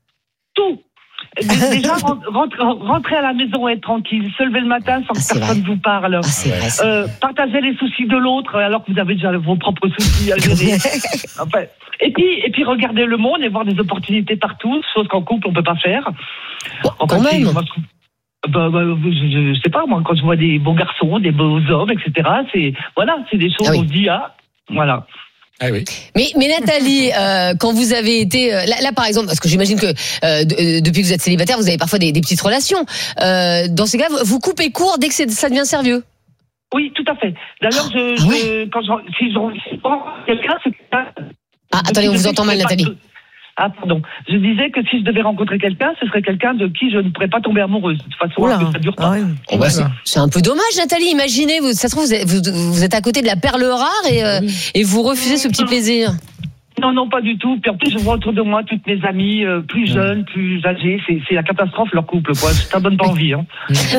Tout. Déjà, rentrer, rentrer à la maison et être tranquille, se lever le matin sans ah, que personne vrai. vous parle, ah, c'est vrai, c'est euh, partager les soucis de l'autre alors que vous avez déjà vos propres soucis à gérer. Enfin, et puis, et puis regarder le monde et voir des opportunités partout, chose qu'en couple on peut pas faire. Bon, enfin, quand même. Moi, je, bah, bah, je, je sais pas moi, quand je vois des beaux garçons, des beaux hommes, et cetera. C'est voilà, c'est des choses ah oui. où on se dit ah, voilà. Ah oui. Mais, mais Nathalie, euh, quand vous avez été là, là par exemple, parce que j'imagine que euh, de, depuis que vous êtes célibataire, vous avez parfois des, des petites relations. Euh, dans ces cas, vous coupez court dès que c'est, ça devient sérieux. Oui, tout à fait. D'ailleurs, je, ah ouais. je quand je, si je prends quelqu'un, c'est quelqu'un. Ah, attendez, on vous entend mal, Nathalie. Ah, pardon. Je disais que si je devais rencontrer quelqu'un, ce serait quelqu'un de qui je ne pourrais pas tomber amoureuse. De toute façon, Oula. ça dure pas. Ah oui. Oh bah c'est, c'est un peu dommage, Nathalie. Imaginez, vous, ça se trouve, vous êtes, vous, vous êtes à côté de la perle rare et, euh, oui. et vous refusez ce petit plaisir. Non, non, pas du tout. Puis en plus, je vois autour de moi toutes mes amies euh, plus jeunes, plus âgées. C'est, c'est la catastrophe, leur couple, quoi. Ça donne pas envie, hein.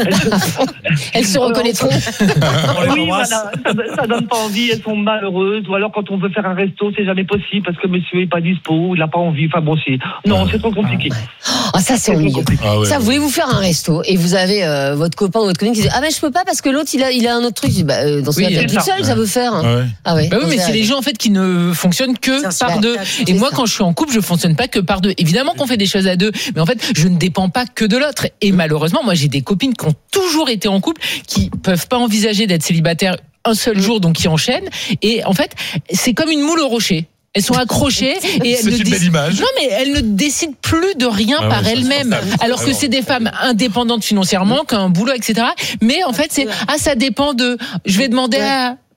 Elles se reconnaîtront. Oui, voilà. Ça, ça donne pas envie. Elles sont malheureuses. Ou alors, quand on veut faire un resto, c'est jamais possible parce que monsieur est pas dispo, il a pas envie. Enfin bon, c'est, non, c'est trop compliqué. Ah, ça, c'est ennuyeux. Ah ouais, ça, ouais. vous voulez vous faire un resto et vous avez euh, votre copain ou votre copine qui dit ah ben je peux pas parce que l'autre il a il a un autre truc. Je dis, bah euh, dans ce oui, cas toute seule, ça veut faire. Ah ouais. Ah ouais. Bah oui, mais c'est les gens en fait qui ne fonctionnent que ça, par c'est deux. c'est Et moi, ça. quand je suis en couple, je fonctionne pas que par deux. Évidemment qu'on fait des choses à deux, mais en fait, je ne dépends pas que de l'autre. Et malheureusement, moi, j'ai des copines qui ont toujours été en couple, qui peuvent pas envisager d'être célibataires un seul jour, donc qui enchaînent. Et en fait, c'est comme une moule au rocher. Elles sont accrochées et elles c'est ne une déc... belle image. Non, mais elles ne décident plus de rien ah par ouais, elles-mêmes. Alors que c'est des femmes indépendantes financièrement, qui ont un boulot, et cetera. Mais en fait, c'est ah ça dépend de. Je vais demander à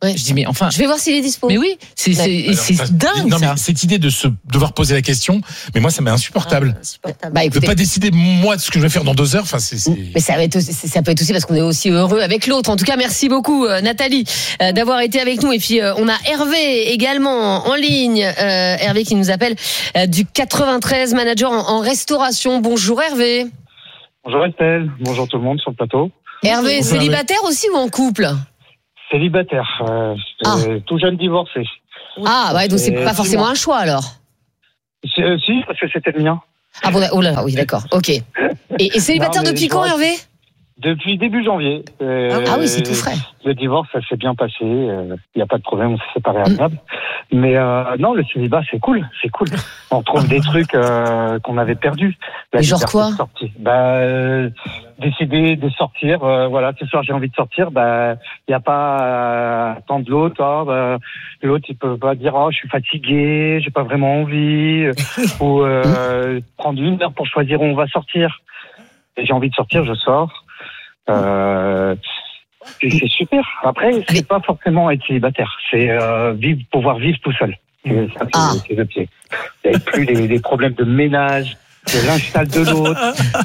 Ouais. Je dis mais enfin. Je vais voir s'il est dispo. Mais oui, c'est c'est, Alors, c'est ça- dingue non, ça. mais cette idée de se devoir poser la question, mais moi, ça m'est insupportable. Bah, de écoutez. pas décider moi de ce que je vais faire dans deux heures. Enfin, c'est. c'est- Mais ça, va être aussi, ça peut être aussi parce qu'on est aussi heureux avec l'autre. En tout cas, merci beaucoup euh, Nathalie euh, d'avoir été avec nous. Et puis euh, on a Hervé également en ligne. Euh, Hervé qui nous appelle euh, du quatre-vingt-treize, manager en, en restauration. Bonjour Hervé. Bonjour Estelle, bonjour tout le monde sur le plateau. Hervé, Bonjour, célibataire aussi ou en couple? Célibataire, euh, Ah. euh, tout jeune divorcé. Ah ouais, donc c'est Euh, pas forcément dis-moi. un choix alors. C'est- euh, si, parce que c'était le mien. Ah bon, oh là, oui d'accord, ok. Et, et célibataire Non, mais depuis je quand vois- Hervé? Depuis début janvier. Euh, Ah oui, c'est tout frais. Le divorce, ça s'est bien passé. Il n'y a pas de problème, on s'est séparés amiable. Mais euh, non, le célibat, c'est cool, c'est cool. On trouve des trucs euh, qu'on avait perdus. La Mais genre liberté quoi de sortir. Bah, euh, décider de sortir. Euh, voilà, ce soir j'ai envie de sortir. Bah, il n'y a pas à attendre l'autre. Ah, bah, l'autre, il peut pas dire, oh, je suis fatigué, j'ai pas vraiment envie, ou euh, prendre une heure pour choisir où on va sortir. Et j'ai envie de sortir, je sors. Euh, et c'est super. Après, c'est pas forcément être célibataire, c'est euh, vivre, pouvoir vivre tout seul. C'est ça, Ah. c'est le pied. Il n'y a plus les, les problèmes de ménage, de linge sale de l'autre,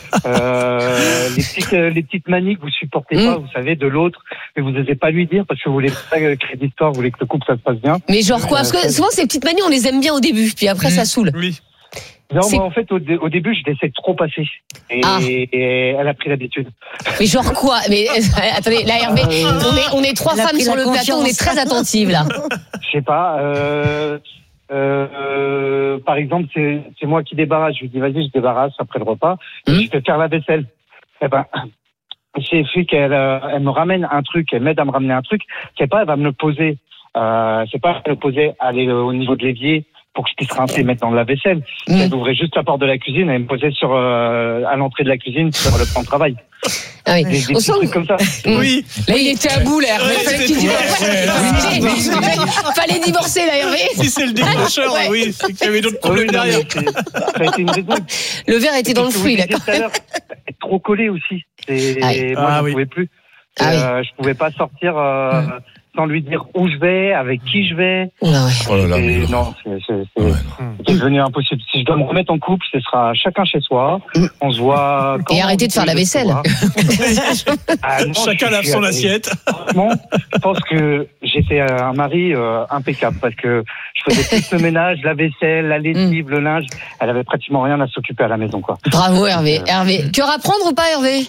euh, les petites euh, les petites manies que vous supportez pas, vous savez, de l'autre, mais vous n'osez pas lui dire parce que vous voulez pas créer d'histoire, vous voulez que le couple ça se passe bien. Mais genre quoi? Euh, Parce que ça- souvent ces petites manies on les aime bien au début, puis après ça saoule. Oui. Non, C'est- moi en fait au, dé- au début je laissais trop passer et, Ah. et elle a pris l'habitude. Mais genre quoi? Mais euh, attendez, là Hervé, on est on est trois Elle a femmes pris sur la le plateau, on est confiance. très attentives là. Je sais pas. Euh, euh, euh, par exemple, c'est c'est moi qui débarrasse. Je lui dis vas-y, je débarrasse après le repas. Et Mmh. je peux faire la vaisselle. Eh ben, j'ai fait qu'elle euh, elle me ramène un truc, elle m'aide à me ramener un truc. C'est pas, elle va me le poser. Euh, c'est pas elle me le poser, aller euh, au niveau de l'évier pour que je puisse rincer et mettre dans la vaisselle. Mmh. Elle ouvrait juste la porte de la cuisine et elle me posait sur euh, à l'entrée de la cuisine sur le plan de travail. Ah oui. Des, des On petits sent trucs comme ça. Oui. Là il était à bout là Hervé. Ouais, Fallait c'était- qu'il divorce. ouais, ouais, Fallait- Fallait divorcer là Hervé. Si c'est le déclencheur, Ouais. oui, c'est qu'il y avait d'autres Ah oui, problèmes non, derrière. mais c'est- ça a été une raison. Le verre était dans le Et puis, fruit vous là disiez quand tout à même. l'heure, être trop collé aussi. Et Ah oui. moi, Ah je ne oui. pouvais plus. Ah oui. Euh, je pouvais pas sortir euh, sans lui dire où je vais, avec qui je vais. Oula, ouais. Oh là là, mais Et non. non, c'est c'est- c'est- Ouais, c'est devenu impossible. Si je dois me remettre en couple, ce sera chacun chez soi. On se voit. quand Et on arrêtez veut de faire la se vaisselle. voir. Ah, non, Chacun je lave suis- son assiette. Franchement, je pense que j'étais un mari euh, impeccable parce que je faisais tout le ménage, la vaisselle, la lessive, le linge. Elle avait pratiquement rien à s'occuper à la maison, quoi. Bravo Hervé. Hervé. Cœur à prendre ou pas Hervé?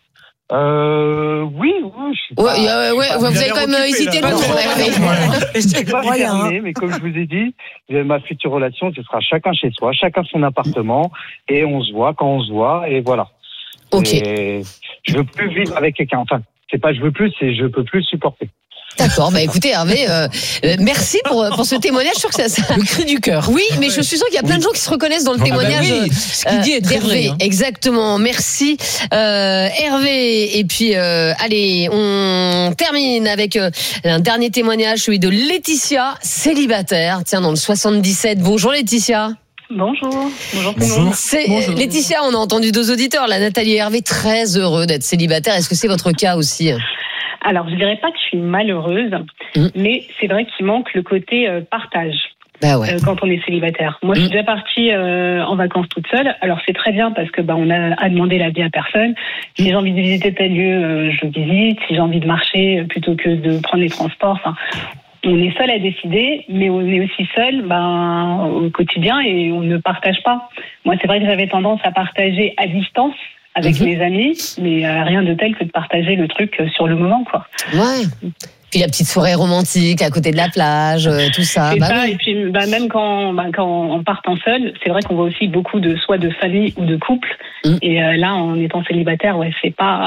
Euh, oui, oui, je suis Ouais, pas- euh, je suis ouais, pas- vous il a avez l'air quand même occupé, hésité là. longtemps, Ouais. Hervé. Je suis pas Moyen, fermé, mais comme je vous ai dit, ma future relation, ce sera chacun chez soi, chacun son appartement, et on se voit quand on se voit, et voilà. Ok. Et je veux plus vivre avec quelqu'un. Enfin, c'est pas je veux plus, c'est je peux plus supporter. D'accord, bah écoutez Hervé, euh, euh, merci pour, pour ce témoignage. Je suis sûr que ça, ça... Le cri du cœur. Oui, mais je suis sûr qu'il y a plein de gens qui se reconnaissent dans le Ah bah témoignage oui, ce qu'il dit est très d'Hervé. vrai, hein. Exactement, merci euh, Hervé. Et puis, euh, allez, on termine avec euh, un dernier témoignage, celui de Laetitia, célibataire. Tiens, dans le soixante-dix-sept. Bonjour Laetitia. Bonjour. Bonjour tout le monde. C'est, Laetitia, on a entendu deux auditeurs, là, Nathalie et Hervé, très heureux d'être célibataire. Est-ce que c'est votre cas aussi? Alors, je dirais pas que je suis malheureuse, Mmh. mais c'est vrai qu'il manque le côté euh, partage. Bah ouais. euh, quand on est célibataire. Moi, je suis déjà partie euh, en vacances toute seule. Alors, c'est très bien parce que bah, on a à demander l'avis à personne. Si j'ai envie de visiter tel lieu, euh, je visite. Si j'ai envie de marcher euh, plutôt que de prendre les transports, enfin, on est seul à décider, mais on est aussi seul ben, au quotidien et on ne partage pas. Moi, c'est vrai que j'avais tendance à partager à distance avec Mhm. mes amis, mais euh, rien de tel que de partager le truc euh, sur le moment, quoi. Ouais. Puis la petite soirée romantique à côté de la plage, euh, tout ça. C'est Bah ça, oui. et puis bah, même quand, bah, quand on part en seul, c'est vrai qu'on voit aussi beaucoup de soit de famille ou de couple. Mm. Et euh, là, en étant célibataire, ouais, c'est pas.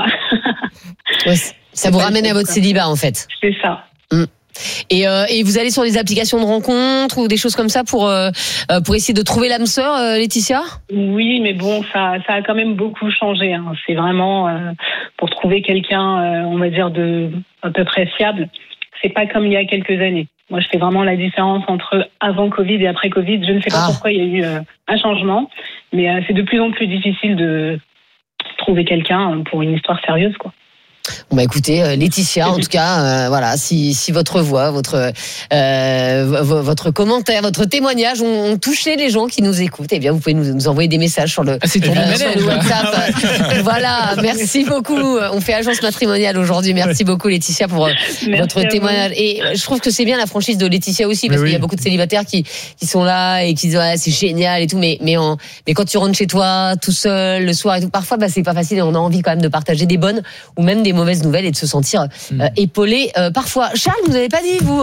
Ouais, c- ça vous pas ramène le à fait, votre quoi. célibat en fait. C'est ça. Mm. Et, euh, et vous allez sur des applications de rencontres ou des choses comme ça pour euh, euh, pour essayer de trouver l'âme sœur, euh, Laetitia? Oui, mais bon, ça, ça a quand même beaucoup changé. Hein. C'est vraiment euh, pour trouver quelqu'un, euh, on va dire de à peu près fiable. C'est pas comme il y a quelques années. Moi, je fais vraiment la différence entre avant Covid et après Covid. Je ne sais pas Ah. pourquoi il y a eu euh, un changement, mais euh, c'est de plus en plus difficile de trouver quelqu'un pour une histoire sérieuse, quoi. Bon bah écoutez, euh, Laetitia, en tout cas, euh, voilà, si, si votre voix, votre euh, v- votre commentaire, votre témoignage ont, ont touché les gens qui nous écoutent, eh bien vous pouvez nous, nous envoyer des messages sur le, Ah, c'est ton euh, manège, sur le quoi. WhatsApp. Ah ouais. Voilà, merci beaucoup. On fait agence matrimoniale aujourd'hui. Merci beaucoup Laetitia pour euh, Merci votre à vous. témoignage. Et euh, je trouve que c'est bien la franchise de Laetitia aussi, parce Mais qu'il y a oui. beaucoup de célibataires qui qui sont là et qui disent ouais, c'est génial et tout, mais mais en, mais quand tu rentres chez toi tout seul le soir et tout, parfois bah c'est pas facile et on a envie quand même de partager des bonnes ou même des mauvaises nouvelles et de se sentir euh, épaulé euh, parfois. Charles, vous avez pas dit vous?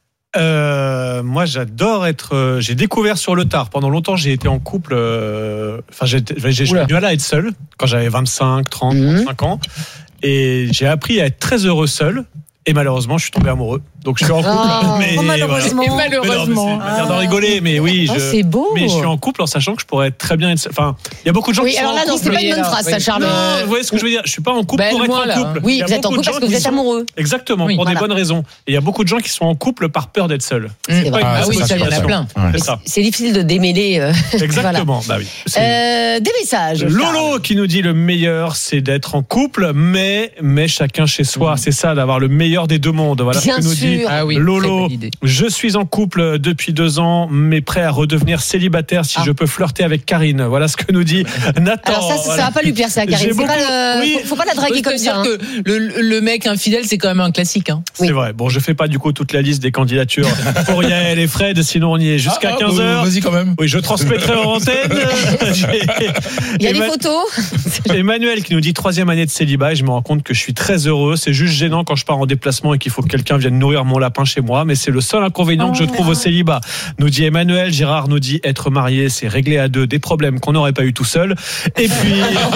Euh, moi, j'adore être. euh, j'ai découvert sur le tard. Pendant longtemps, j'ai été en couple. euh, Enfin, j'ai, j'ai, j'ai eu du mal à être seul quand j'avais vingt-cinq, trente, trente-cinq ans. Et j'ai appris à être très heureux seul. Et malheureusement, je suis tombé amoureux. Donc, je suis en couple. Oh, mais, oh, malheureusement. voilà. Et malheureusement. Mais non, mais c'est une manière d'en rigoler. Mais oui, Oh, je, c'est beau. mais je suis en couple en sachant que je pourrais très bien être seul. Enfin, il y a beaucoup de gens Oui, qui sont alors là, en non, couple. c'est pas une bonne phrase, ça, Charles. Non, vous voyez ce que je veux dire? Je suis pas en couple Ben, pour être moi, en là. couple. Oui, Il y a vous êtes en beaucoup de couple parce gens que vous qui êtes sont- amoureux. Exactement, Oui, pour voilà. des bonnes raisons. Et il y a beaucoup de gens qui sont en couple par peur d'être seuls. C'est vrai. pas une Ah bonne oui, ça, il y en a situation. plein. C'est ça. C'est difficile de démêler. euh, Exactement. voilà. Bah oui. C'est- Euh, des messages. Charles. Lolo qui nous dit le meilleur c'est d'être en couple mais mais chacun chez soi, c'est ça, d'avoir le meilleur des deux mondes. Voilà Bien ce que nous sûr. dit Ah oui, Lolo. très bonne idée. Je suis en couple depuis deux ans mais prêt à redevenir célibataire si Ah. je peux flirter avec Karine. Voilà ce que nous dit Nathan. Alors ça, ça, Voilà. ça va pas lui plaire ça, Karine. J'ai C'est beaucoup- pas le- oui. faut, faut pas la draguer Je peux comme dire ça. hein. que le, le mec infidèle, c'est quand même un classique. Hein. C'est vrai. Bon, je fais pas du coup toute la liste des candidatures pour Yael et Fred, sinon on y est jusqu'à Ah, ah, quinze heures. Vas-y quand même. Oui, je transmettrai en antenne. J'ai- Il y a des Emma- photos. Emmanuel qui nous dit troisième année de célibat et je me rends compte que je suis très heureux. C'est juste gênant quand je pars en déplacement et qu'il faut que quelqu'un vienne nourrir mon lapin chez moi, mais c'est le seul inconvénient que je trouve au célibat. Nous dit Emmanuel. Gérard nous dit être marié, c'est régler à deux des problèmes qu'on n'aurait pas eu tout seul. Et puis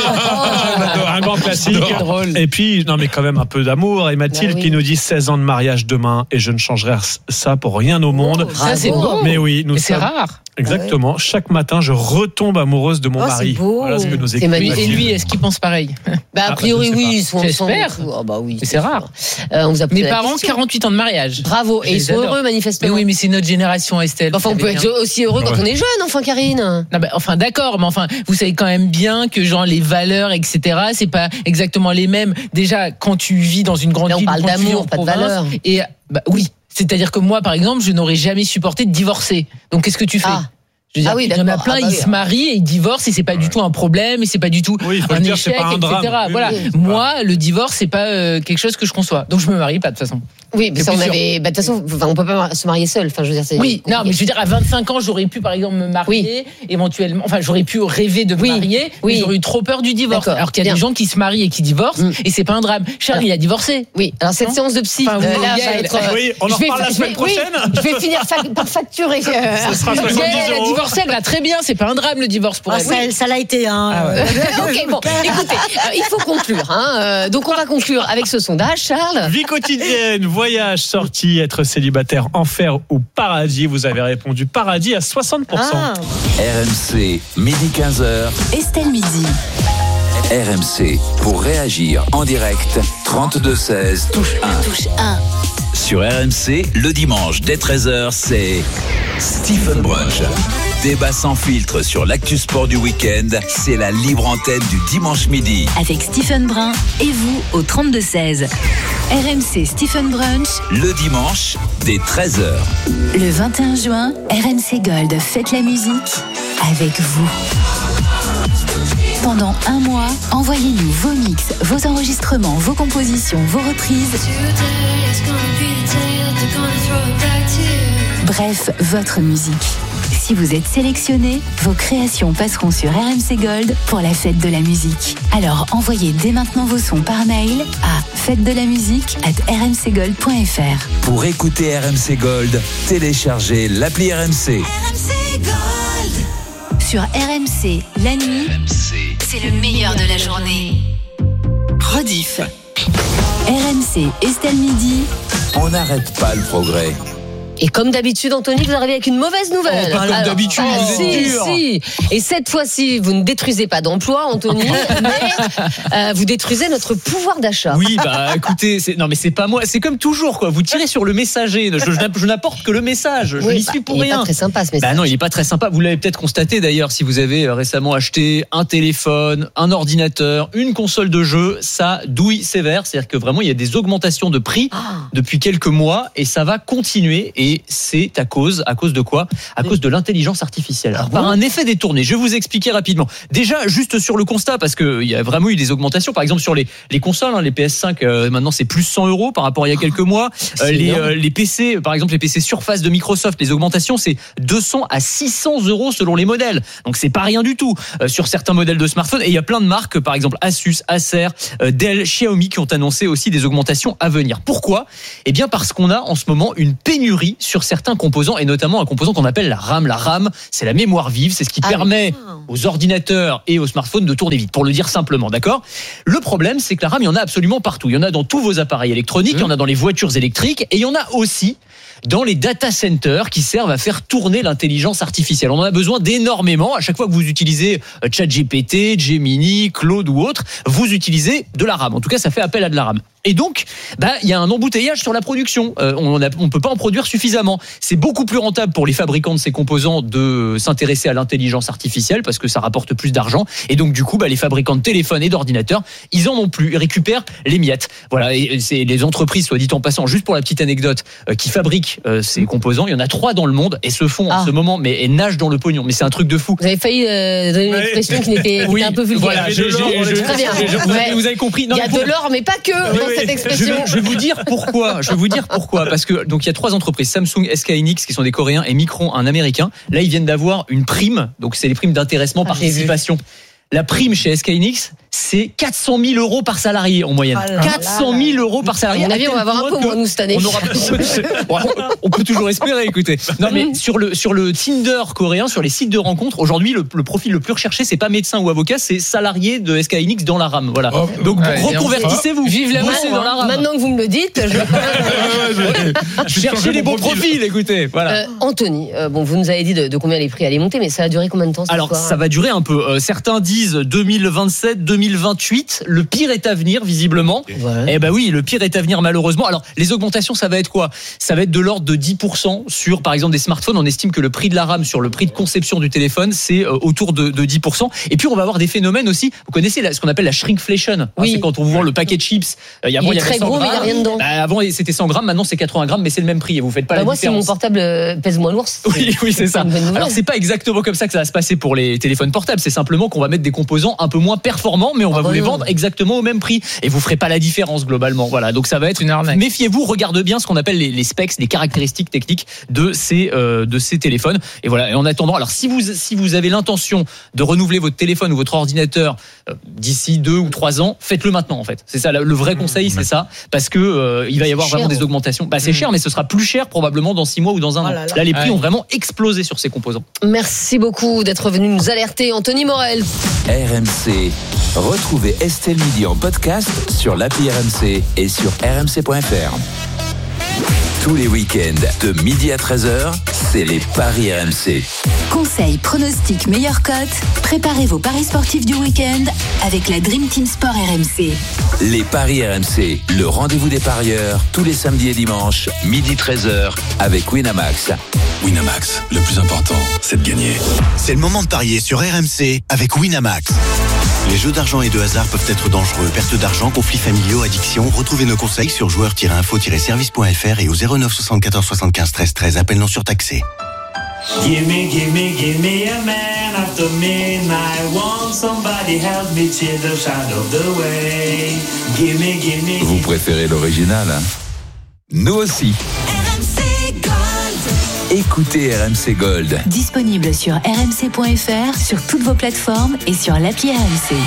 un grand classique. Et puis non mais quand même un peu d'amour. Et Mathilde Bah oui. qui nous dit seize ans de mariage demain et je ne changerai ça pour rien au monde. Ça, c'est beau. Mais oui, nous Mais c'est sommes- rare. Exactement. Chaque matin, je retombe amoureuse de mon Oh, mari. c'est beau. Voilà ce que nous C'est écrit magnifique. Et Mathilde. lui, est-ce qu'il pense pareil? Bah, a Ah, priori, je sais oui, pas. ils sont ensemble. J'espère. et tout. Oh, bah oui. Mais c'est rare. Euh, on vous a posé Mes la parents, question. quarante-huit ans de mariage. Bravo. Je Et ils les sont adore. heureux, Mais manifestement. oui, mais c'est notre génération, Estelle. Enfin, on Vous peut savez être bien. aussi heureux quand Ouais. on est jeune, enfin, Karine. Non, bah, enfin, d'accord, mais enfin, vous savez quand même bien que genre les valeurs, et cetera, c'est pas exactement les mêmes. Déjà, quand tu vis dans une grande Là, on ville, parle quand tu vis d'amour, en pas de province, valeurs. Et bah oui, c'est-à-dire que moi, par exemple, je n'aurais jamais supporté de divorcer. Donc, qu'est-ce que tu fais? Ah. Je veux dire, Ah oui, il y en a d'accord. plein, Ah bah ils oui. se marient et ils divorcent et c'est pas du tout un problème et c'est pas du tout Oui, il faut un le dire, c'est échec, pas un et drame. cetera. Oui, Voilà. oui, c'est Moi, le divorce, c'est pas euh, quelque chose que je conçois. Donc, je me marie pas de toute façon. Oui, mais C'est ça, on plus sûr. avait. Bah, de toute façon, enfin, on peut pas se marier seul. Enfin, je veux dire, c'est. Oui, non, mais je veux dire, à vingt-cinq ans, j'aurais pu, par exemple, me marier, éventuellement. Enfin, j'aurais pu rêver de me Oui, marier, oui. mais j'aurais eu trop peur du divorce. D'accord, Alors qu'il y a bien. des gens qui se marient et qui divorcent, Mm. et c'est pas un drame. Charles, il a divorcé. Oui, alors cette Non séance de psy, Enfin, vous, euh, là, Gaël, va être. euh, Oui, on en je vais- reparle la je semaine vais- oui, prochaine. je vais finir fa- par facturer. euh, Ce sera soixante-dix Gaël, elle a euros. divorcé, elle va très bien, c'est pas un drame le divorce pour Ah, elle. ça, ça l'a été. Hein. Ah ouais. Ok, bon, écoutez, euh, il faut conclure. Hein, euh, donc, on va conclure avec ce sondage, Charles. Vie quotidienne, voyage, sortie, être célibataire, enfer ou paradis. Vous avez répondu paradis à soixante pour cent. Ah. R M C, midi quinze heures. Estelle Midi. R M C, pour réagir en direct, trente-deux seize, touche un. Touche un. Sur R M C, le dimanche dès treize heures, c'est Stephen Brunch. Débat sans filtre sur l'actu sport du week-end, c'est la libre antenne du dimanche midi. Avec Stephen Brun et vous au trente-deux seize. R M C Stephen Brunch, Le dimanche dès treize heures. le vingt et un juin, R M C Gold fête la musique avec vous. Pendant un mois, envoyez-nous vos mix, vos enregistrements, vos compositions, vos reprises. Bref, votre musique. Si vous êtes sélectionné, vos créations passeront sur R M C Gold pour la fête de la musique. Alors envoyez dès maintenant vos sons par mail à fête de la musique arobase r m c gold point f r. Pour écouter R M C Gold, téléchargez l'appli R M C. Sur R M C, la nuit, c'est le meilleur de la journée. Rediff. R M C Estelle Midi. On n'arrête pas le progrès. Et comme d'habitude, Anthony, vous arrivez avec une mauvaise nouvelle. Oh, pas comme d'habitude, ah, vous si, êtes dur. si. Et cette fois-ci, vous ne détruisez pas d'emploi, Anthony, mais euh, vous détruisez notre pouvoir d'achat. Oui, bah écoutez, c'est, non mais c'est pas moi, c'est comme toujours quoi. Vous tirez sur le messager. Je, je, je n'apporte que le message. Je Oui, n'y bah, suis pour il rien. est pas très sympa ce message. Bah non, il est pas très sympa. Vous l'avez peut-être constaté d'ailleurs si vous avez récemment acheté un téléphone, un ordinateur, une console de jeu, ça douille sévère. C'est-à-dire que vraiment il y a des augmentations de prix Ah. depuis quelques mois et ça va continuer. Et c'est à cause, à cause de quoi ? À cause de l'intelligence artificielle. Alors, par un effet détourné. Je vais vous expliquer rapidement. Déjà, juste sur le constat, parce que il y a vraiment eu des augmentations. Par exemple sur les les consoles, hein, les P S cinq, euh, maintenant c'est plus cent euros par rapport à il y a quelques mois. Euh, les euh, les P C, par exemple les P C Surface de Microsoft, les augmentations c'est deux cents à six cents euros selon les modèles. Donc c'est pas rien du tout euh, sur certains modèles de smartphones. Et il y a plein de marques, par exemple Asus, Acer, euh, Dell, Xiaomi, qui ont annoncé aussi des augmentations à venir. Pourquoi ? Eh bien parce qu'on a en ce moment une pénurie sur certains composants et notamment un composant qu'on appelle la RAM. La RAM, c'est la mémoire vive, c'est ce qui Ah permet aux ordinateurs et aux smartphones de tourner vite, pour le dire simplement, d'accord ? Le problème, c'est que la RAM, il y en a absolument partout. Il y en a dans tous vos appareils électroniques, il y en a dans les voitures électriques et il y en a aussi dans les data centers qui servent à faire tourner l'intelligence artificielle. On en a besoin d'énormément. À chaque fois que vous utilisez ChatGPT, Gemini, Claude ou autre, vous utilisez de la RAM. En tout cas, ça fait appel à de la RAM. Et donc, bah, il y a un embouteillage sur la production. Euh, on ne peut pas en produire suffisamment. C'est beaucoup plus rentable pour les fabricants de ces composants de s'intéresser à l'intelligence artificielle parce que ça rapporte plus d'argent. Et donc, du coup, bah, les fabricants de téléphones et d'ordinateurs, ils en ont plus. Ils récupèrent les miettes. Voilà. Et c'est les entreprises, soit dit en passant, juste pour la petite anecdote, euh, qui fabriquent euh, ces composants. Il y en a trois dans le monde et se font Ah. en ce moment, mais et nagent dans le pognon. Mais c'est un truc de fou. Vous avez failli euh, donner une expression qui n'était qui Oui, était un peu vulgaire. voilà, je- je- je- Très bien. je- je- vous avez- Ouais. vous avez compris. Non, Il y a mais pour- de l'or, mais pas que dans cette je expression. vais, je vais vous dire pourquoi. Je vais vous dire pourquoi. Parce que donc il y a trois entreprises, Samsung, S K Hynix qui sont des Coréens et Micron, un Américain. Là, ils viennent d'avoir une prime. Donc c'est les primes d'intéressement, Ah, j'ai vu. participation. La prime chez S K Hynix, c'est quatre cent mille euros par salarié en moyenne. Ah là quatre cent mille euros par salarié. À mon avis, À on va tel avoir un point peu moins, que nous, cette année. On, aura, on peut toujours espérer, écoutez. Non, mais sur le, sur le Tinder coréen, sur les sites de rencontres, aujourd'hui, le, le profil le plus recherché, c'est pas médecin ou avocat, c'est salarié de S K Hynix dans la RAM. Voilà. Donc, Ouais, reconvertissez-vous. Vive la Bossez mort, dans la hein. RAM. Maintenant que vous me le dites, je... Cherchez les bons profils, écoutez. Voilà. Euh, Anthony, euh, bon, vous nous avez dit de, de combien les prix allaient monter, mais ça a duré combien de temps cette Alors histoire ça va durer un peu. Euh, certains disent deux mille vingt-sept, deux mille vingt-huit. Le pire est à venir visiblement. Ouais. Eh ben oui, le pire est à venir malheureusement. Alors les augmentations, ça va être quoi ? Ça va être de l'ordre de dix pour cent sur par exemple des smartphones. On estime que le prix de la RAM sur le prix de conception du téléphone, c'est euh, autour de, de dix pour cent. Et puis on va avoir des phénomènes aussi. Vous connaissez la- ce qu'on appelle la shrinkflation. Hein, Oui. c'est quand on vous vend le paquet de chips. Euh, il y a- Il avant, est il y avait très cent gros, mais il y a grammes. rien dedans. Bah, avant c'était cent grammes, maintenant c'est quatre-vingts grammes, mais c'est le même prix et vous faites pas Bah, la moi, si mon différence. portable euh, pèse moins lourd, c'est Oui, oui, c'est ça. une bonne nouvelle. Alors c'est pas exactement comme ça que ça va se passer pour les téléphones portables. C'est simplement qu'on va mettre des composants un peu moins performants, mais on va Ah vous bah les non. vendre exactement au même prix et vous ferez pas la différence globalement. Voilà, donc ça va être une arnaque. Méfiez-vous, regardez bien ce qu'on appelle les, les specs, les caractéristiques techniques de ces euh, de ces téléphones. Et voilà. Et en attendant, alors si vous si vous avez l'intention de renouveler votre téléphone ou votre ordinateur euh, d'ici deux ou trois ans, faites-le maintenant en fait. C'est ça le vrai conseil, c'est ça, parce que euh, il va y avoir cher, vraiment des ouais. augmentations. Bah c'est cher, mais ce sera plus cher probablement dans six mois ou dans un Oh an. là là. Là, les prix Ouais. ont vraiment explosé sur ces composants. Merci beaucoup d'être venu nous alerter, Anthony Morel. R M C. Retrouvez Estelle Midi en podcast sur l'appli R M C et sur r m c point f r. Tous les week-ends, de midi à treize heures, c'est les Paris R M C. Conseils, pronostics, meilleures cotes. Préparez vos paris sportifs du week-end avec la Dream Team Sport R M C. Les Paris R M C, le rendez-vous des parieurs, tous les samedis et dimanches, midi treize heures, avec Winamax. Winamax, le plus important, c'est de gagner. C'est le moment de parier sur R M C avec Winamax. Les jeux d'argent et de hasard peuvent être dangereux. Perte d'argent, conflits familiaux, addiction. Retrouvez nos conseils sur joueurs tiret info tiret service point f r et au zéro neuf soixante-quatorze soixante-quinze treize treize. Appel non surtaxé. Gimme, gimme, gimme a man after midnight. Want somebody help me cheer the shadow the way. Gimme, gimme. Vous préférez l'original, hein ? Nous aussi. Écoutez R M C Gold. Disponible sur r m c point f r, sur toutes vos plateformes et sur l'appli R M C.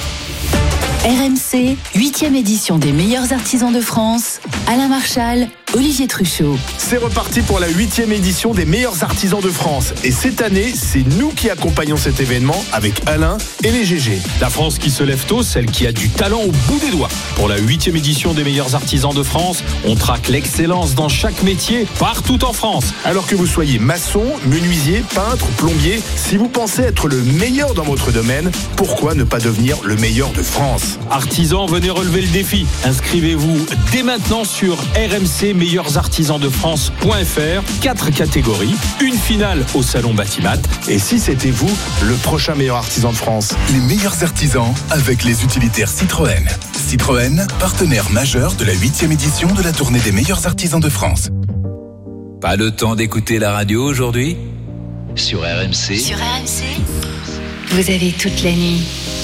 R M C, huitième édition des meilleurs artisans de France. Alain Marchal, Olivier Truchot. C'est reparti pour la huitième édition des meilleurs artisans de France. Et cette année, c'est nous qui accompagnons cet événement avec Alain et les G G. La France qui se lève tôt, celle qui a du talent au bout des doigts. Pour la huitième édition des meilleurs artisans de France, on traque l'excellence dans chaque métier, partout en France. Alors que vous soyez maçon, menuisier, peintre, plombier, si vous pensez être le meilleur dans votre domaine, pourquoi ne pas devenir le meilleur de France ? Artisans, venez relever le défi. Inscrivez-vous dès maintenant sur r m c meilleurs artisans de france point f r. Quatre catégories, une finale au salon Batimat. Et si c'était vous, le prochain meilleur artisan de France ? Les meilleurs artisans avec les utilitaires Citroën. Citroën, partenaire majeur de la huitième édition de la tournée des meilleurs artisans de France. Pas le temps d'écouter la radio aujourd'hui ? Sur R M C. Sur R M C, vous avez toute la nuit.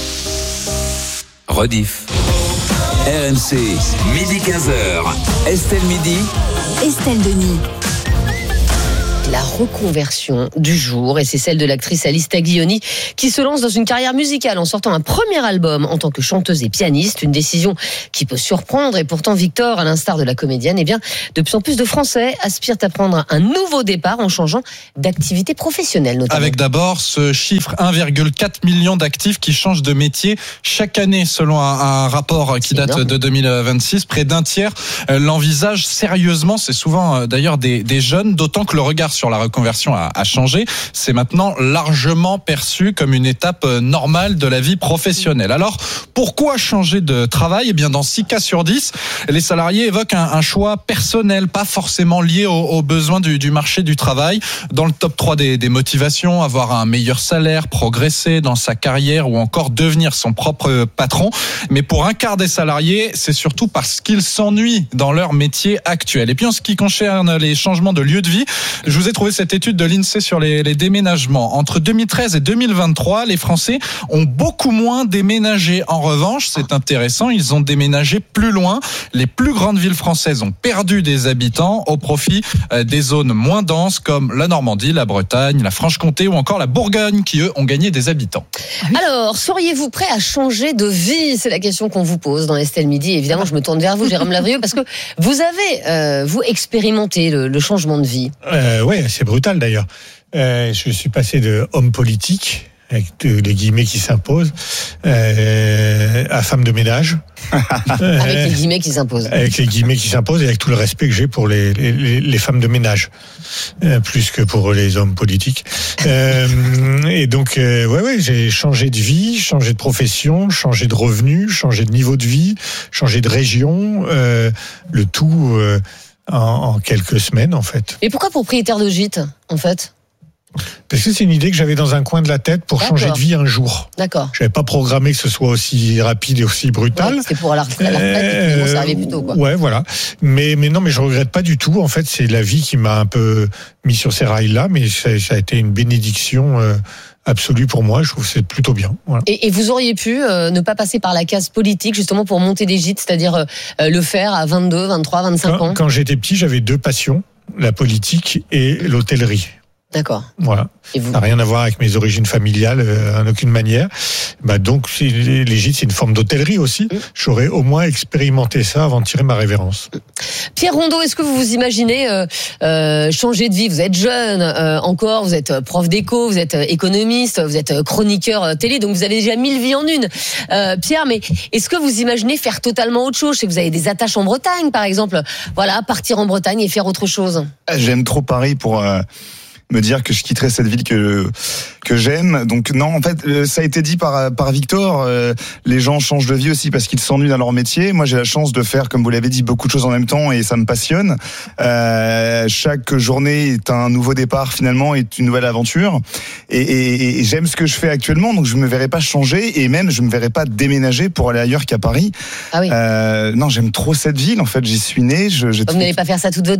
Rediff. R M C, midi quinze heures. Estelle Midi. Estelle Denis. La reconversion du jour, et c'est celle de l'actrice Alice Taglioni qui se lance dans une carrière musicale en sortant un premier album en tant que chanteuse et pianiste, une décision qui peut surprendre. Et pourtant Victor, à l'instar de la comédienne, eh bien, de plus en plus de Français aspirent à prendre un nouveau départ en changeant d'activité professionnelle notamment. Avec d'abord ce chiffre un virgule quatre million d'actifs qui changent de métier chaque année selon un, un rapport qui date énorme. De deux mille vingt-six. Près d'un tiers l'envisage sérieusement, c'est souvent d'ailleurs des, des jeunes, d'autant que le regard sur la reconversion a, a changé. C'est maintenant largement perçu comme une étape normale de la vie professionnelle. Alors, pourquoi changer de travail ? Eh bien, dans six cas sur dix, les salariés évoquent un, un choix personnel, pas forcément lié aux, aux besoins du, du marché du travail. Dans le top trois des, des motivations, avoir un meilleur salaire, progresser dans sa carrière ou encore devenir son propre patron. Mais pour un quart des salariés, c'est surtout parce qu'ils s'ennuient dans leur métier actuel. Et puis, en ce qui concerne les changements de lieu de vie, je vous ai trouvé cette étude de l'INSEE sur les, les déménagements. Entre deux mille treize et deux mille vingt-trois, les Français ont beaucoup moins déménagé. En revanche, c'est intéressant, ils ont déménagé plus loin. Les plus grandes villes françaises ont perdu des habitants au profit des zones moins denses comme la Normandie, la Bretagne, la Franche-Comté ou encore la Bourgogne qui, eux, ont gagné des habitants. Alors, seriez-vous prêt à changer de vie ? C'est la question qu'on vous pose dans Estelle Midi. Évidemment, je me tourne vers vous, Jérôme Lavrieux, parce que vous avez, euh, vous, expérimenté le, le changement de vie. Euh, oui, c'est brutal d'ailleurs. Euh, je suis passé de homme politique, avec les guillemets qui s'imposent, euh, à femme de ménage. Avec les guillemets qui s'imposent. Avec les guillemets qui s'imposent et avec tout le respect que j'ai pour les, les, les femmes de ménage, euh, plus que pour les hommes politiques. Euh, et donc, euh, ouais, ouais, j'ai changé de vie, changé de profession, changé de revenus, changé de niveau de vie, changé de région, euh, le tout euh, en, en quelques semaines, en fait. Et pourquoi propriétaire de gîte, en fait ? Parce que c'est une idée que j'avais dans un coin de la tête pour D'accord. changer de vie un jour. D'accord. Je n'avais pas programmé que ce soit aussi rapide et aussi brutal. Ouais, c'était pour la retraite, la retraite et puis bon, ça arrivait plus tôt, quoi. Ouais, voilà. Mais, mais non, mais je regrette pas du tout. En fait, c'est la vie qui m'a un peu mis sur ces rails-là, mais ça, ça a été une bénédiction euh, absolue pour moi. Je trouve que c'est plutôt bien. Voilà. Et, et vous auriez pu euh, ne pas passer par la case politique, justement, pour monter des gîtes, c'est-à-dire euh, le faire à vingt-deux, vingt-trois, vingt-cinq quand, ans. Quand j'étais petit, j'avais deux passions, la politique et l'hôtellerie. D'accord. Voilà. Et vous... Ça n'a rien à voir avec mes origines familiales, euh, en aucune manière. Bah donc, c'est, les, les gîtes, c'est une forme d'hôtellerie aussi. Mmh. J'aurais au moins expérimenté ça avant de tirer ma révérence. Pierre Rondeau, est-ce que vous vous imaginez euh, euh, changer de vie ? Vous êtes jeune euh, encore, vous êtes prof d'éco, vous êtes économiste, vous êtes chroniqueur euh, télé, donc vous avez déjà mille vies en une. Euh, Pierre, mais est-ce que vous imaginez faire totalement autre chose ? Je sais que vous avez des attaches en Bretagne, par exemple. Voilà, partir en Bretagne et faire autre chose. J'aime trop Paris pour... Euh... me dire que je quitterais cette ville que que j'aime. Donc non, en fait, ça a été dit par par Victor. Euh, les gens changent de vie aussi parce qu'ils s'ennuient dans leur métier. Moi, j'ai la chance de faire, comme vous l'avez dit, beaucoup de choses en même temps et ça me passionne. Euh, chaque journée est un nouveau départ finalement, est une nouvelle aventure. Et, et, et j'aime ce que je fais actuellement, donc je me verrais pas changer et même je me verrais pas déménager pour aller ailleurs qu'à Paris. Ah oui. Euh, non, j'aime trop cette ville. En fait, j'y suis né. Je, j'ai Vous n'allez pas faire ça toute votre vie, si ?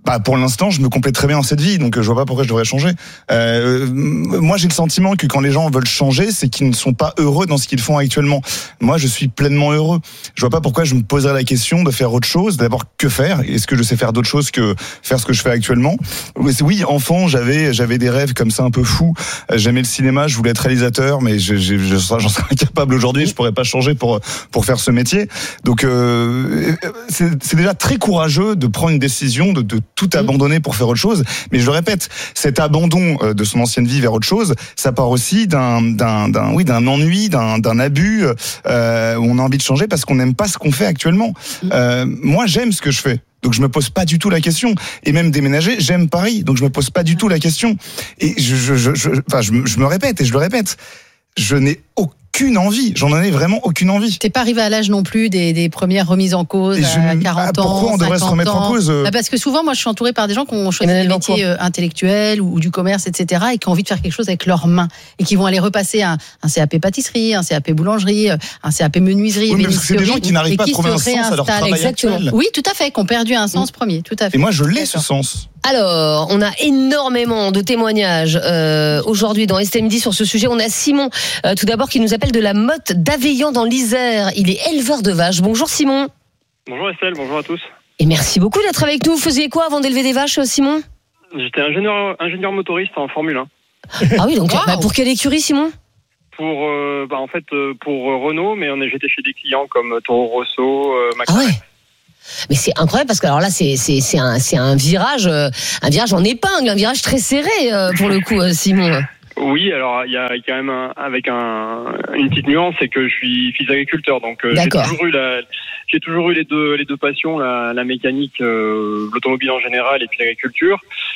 Bah pour l'instant, je me complète très bien dans cette vie, donc je vois pas pourquoi je devrais changer. Euh, moi, j'ai le sentiment que quand les gens veulent changer, c'est qu'ils ne sont pas heureux dans ce qu'ils font actuellement. Moi, je suis pleinement heureux. Je vois pas pourquoi je me poserais la question de faire autre chose. D'abord, que faire ? Est-ce que je sais faire d'autres choses que faire ce que je fais actuellement ? Oui, enfant, j'avais j'avais des rêves comme ça un peu fous. J'aimais le cinéma, je voulais être réalisateur, mais je, je, je, j'en serais incapable aujourd'hui. Je pourrais pas changer pour pour faire ce métier. Donc, euh, c'est, c'est déjà très courageux de prendre une décision de, de tout abandonner pour faire autre chose. Mais je le répète, cet abandon de son ancienne vie vers autre chose, ça part aussi d'un, d'un, d'un, oui, d'un ennui, d'un, d'un abus, euh, où on a envie de changer parce qu'on n'aime pas ce qu'on fait actuellement. Euh, moi, j'aime ce que je fais. Donc je me pose pas du tout la question. Et même déménager, j'aime Paris. Donc je me pose pas du tout la question. Et je, je, je, je, enfin, je, je me répète et je le répète. Je n'ai aucune envie. J'en ai vraiment aucune envie. T'es pas arrivé à l'âge non plus des, des premières remises en cause je, à quarante ah, ans. Pourquoi on devrait se remettre ans. en cause bah Parce que souvent, moi, je suis entourée par des gens qui ont choisi des métiers euh, intellectuels ou, ou du commerce, et cetera, et qui ont envie de faire quelque chose avec leurs mains et qui vont aller repasser un, un C A P pâtisserie, un C A P boulangerie, un C A P menuiserie, oui, parce que c'est des gens qui n'arrivent pas à trouver un sens à leur travail exactement. actuel. Oui, tout à fait, qui ont perdu un sens mmh. premier, tout à fait. Et moi, je l'ai ce sens. Alors, on a énormément de témoignages euh, aujourd'hui dans Estelle Midi sur ce sujet. On a Simon, euh, tout d'abord, qui nous appelle de la Motte d'Aveillan dans l'Isère. Il est éleveur de vaches. Bonjour Simon. Bonjour Estelle, bonjour à tous. Et merci beaucoup d'être avec nous. Vous faisiez quoi avant d'élever des vaches, Simon ? J'étais ingénieur, ingénieur motoriste en Formule un. Ah oui, donc wow. bah, pour quelle écurie, Simon ? Pour, euh, bah, en fait, euh, pour Renault, mais on est, j'étais chez des clients comme Toro Rosso, euh, McLaren. Ah ouais. Mais c'est incroyable parce que alors là c'est c'est c'est un c'est un virage euh, un virage en épingle, un virage très serré euh, pour le coup, euh, Simon. Oui, alors il y a quand même un, avec un une petite nuance, c'est que je suis fils d'agriculteur, donc euh, j'ai toujours eu la j'ai toujours eu les deux les deux passions, la, la mécanique, euh, l'automobile en général et puis l'agriculture.